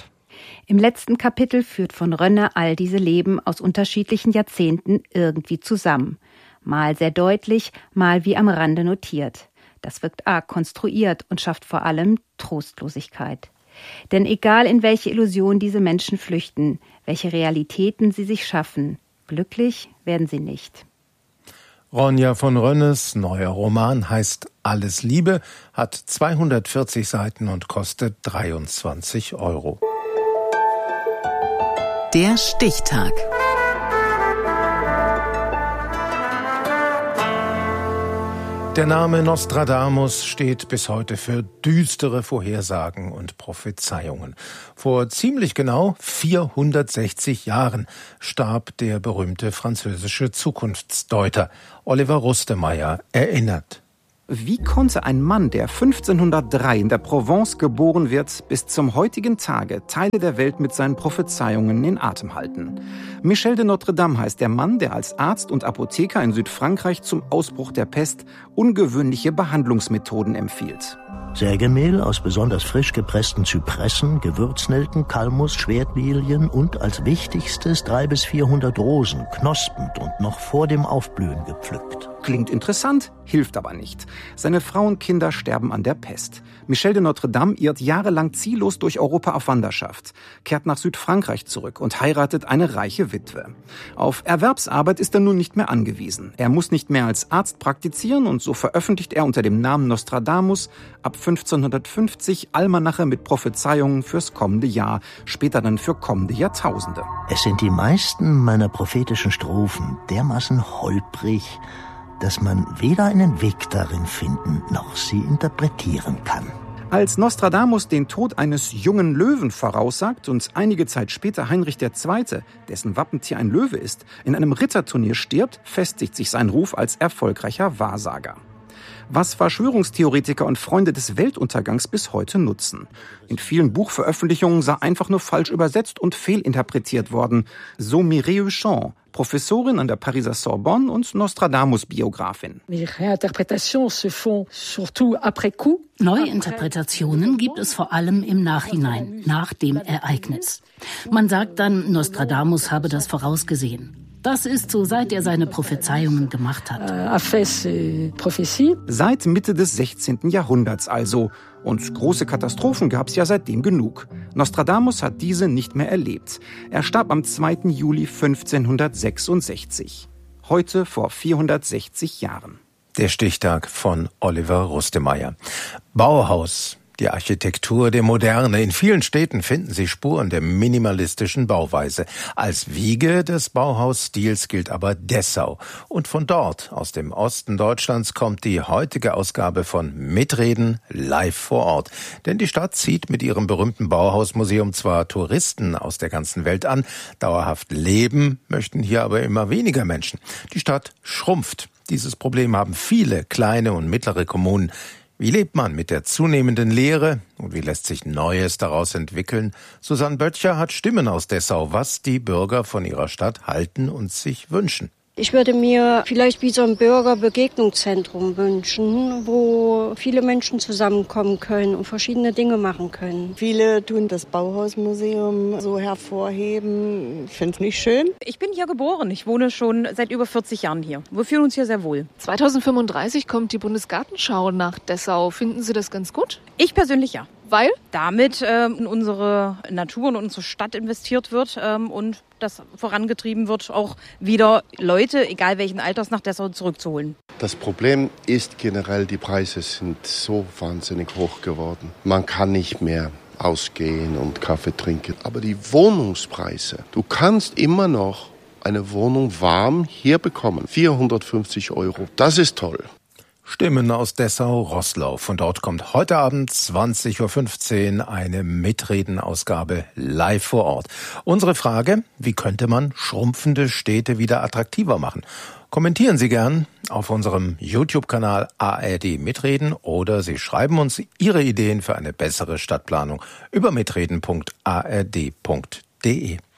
Im letzten Kapitel führt von Rönne all diese Leben aus unterschiedlichen Jahrzehnten irgendwie zusammen. Mal sehr deutlich, mal wie am Rande notiert. Das wirkt arg konstruiert und schafft vor allem Trostlosigkeit. Denn egal in welche Illusion diese Menschen flüchten, welche Realitäten sie sich schaffen, glücklich werden sie nicht. Ronja von Rönnes neuer Roman heißt Alles Liebe, hat 240 Seiten und kostet 23 €. Der Stichtag. Der Name Nostradamus steht bis heute für düstere Vorhersagen und Prophezeiungen. Vor ziemlich genau 460 Jahren starb der berühmte französische Zukunftsdeuter. Oliver Rustemeyer erinnert. Wie konnte ein Mann, der 1503 in der Provence geboren wird, bis zum heutigen Tage Teile der Welt mit seinen Prophezeiungen in Atem halten? Michel de Notre Dame heißt der Mann, der als Arzt und Apotheker in Südfrankreich zum Ausbruch der Pest ungewöhnliche Behandlungsmethoden empfiehlt. Sägemehl aus besonders frisch gepressten Zypressen, Gewürznelken, Kalmus, Schwertlilien und als wichtigstes 300 bis 400 Rosen, knospend und noch vor dem Aufblühen gepflückt. Klingt interessant, hilft aber nicht. Seine Frau und Kinder sterben an der Pest. Michel de Notre Dame irrt jahrelang ziellos durch Europa auf Wanderschaft, kehrt nach Südfrankreich zurück und heiratet eine reiche Witwe. Auf Erwerbsarbeit ist er nun nicht mehr angewiesen. Er muss nicht mehr als Arzt praktizieren und so veröffentlicht er unter dem Namen Nostradamus ab 1550 Almanache mit Prophezeiungen fürs kommende Jahr, später dann für kommende Jahrtausende. Es sind die meisten meiner prophetischen Strophen dermaßen holprig, dass man weder einen Weg darin finden, noch sie interpretieren kann. Als Nostradamus den Tod eines jungen Löwen voraussagt und einige Zeit später Heinrich II., dessen Wappentier ein Löwe ist, in einem Ritterturnier stirbt, festigt sich sein Ruf als erfolgreicher Wahrsager. Was Verschwörungstheoretiker und Freunde des Weltuntergangs bis heute nutzen. In vielen Buchveröffentlichungen sei einfach nur falsch übersetzt und fehlinterpretiert worden, so Mireille Champ, Professorin an der Pariser Sorbonne und Nostradamus-Biografin. Neuinterpretationen gibt es vor allem im Nachhinein, nach dem Ereignis. Man sagt dann, Nostradamus habe das vorausgesehen. Das ist so, seit er seine Prophezeiungen gemacht hat. Seit Mitte des 16. Jahrhunderts also. Und große Katastrophen gab es ja seitdem genug. Nostradamus hat diese nicht mehr erlebt. Er starb am 2. Juli 1566. Heute vor 460 Jahren. Der Stichtag von Oliver Rustemeyer. Bauhaus. Die Architektur der Moderne. In vielen Städten finden Sie Spuren der minimalistischen Bauweise. Als Wiege des Bauhausstils gilt aber Dessau. Und von dort, aus dem Osten Deutschlands, kommt die heutige Ausgabe von Mitreden live vor Ort. Denn die Stadt zieht mit ihrem berühmten Bauhausmuseum zwar Touristen aus der ganzen Welt an, dauerhaft leben möchten hier aber immer weniger Menschen. Die Stadt schrumpft. Dieses Problem haben viele kleine und mittlere Kommunen. Wie lebt man mit der zunehmenden Leere und wie lässt sich Neues daraus entwickeln? Susanne Böttcher hat Stimmen aus Dessau, was die Bürger von ihrer Stadt halten und sich wünschen. Ich würde mir vielleicht wie so ein Bürgerbegegnungszentrum wünschen, wo viele Menschen zusammenkommen können und verschiedene Dinge machen können. Viele tun das Bauhausmuseum so hervorheben. Ich finde es nicht schön. Ich bin hier geboren. Ich wohne schon seit über 40 Jahren hier. Wir fühlen uns hier sehr wohl. 2035 kommt die Bundesgartenschau nach Dessau. Finden Sie das ganz gut? Ich persönlich ja. Weil? Damit in unsere Natur und unsere Stadt investiert wird und das vorangetrieben wird, auch wieder Leute, egal welchen Alters, nach Dessau zurückzuholen. Das Problem ist generell, die Preise sind so wahnsinnig hoch geworden. Man kann nicht mehr ausgehen und Kaffee trinken. Aber die Wohnungspreise, du kannst immer noch eine Wohnung warm hier bekommen. 450 €, das ist toll. Stimmen aus Dessau-Roßlau. Von dort kommt heute Abend 20.15 Uhr eine Mitreden-Ausgabe live vor Ort. Unsere Frage, wie könnte man schrumpfende Städte wieder attraktiver machen? Kommentieren Sie gern auf unserem YouTube-Kanal ARD Mitreden oder Sie schreiben uns Ihre Ideen für eine bessere Stadtplanung über mitreden.ard.de.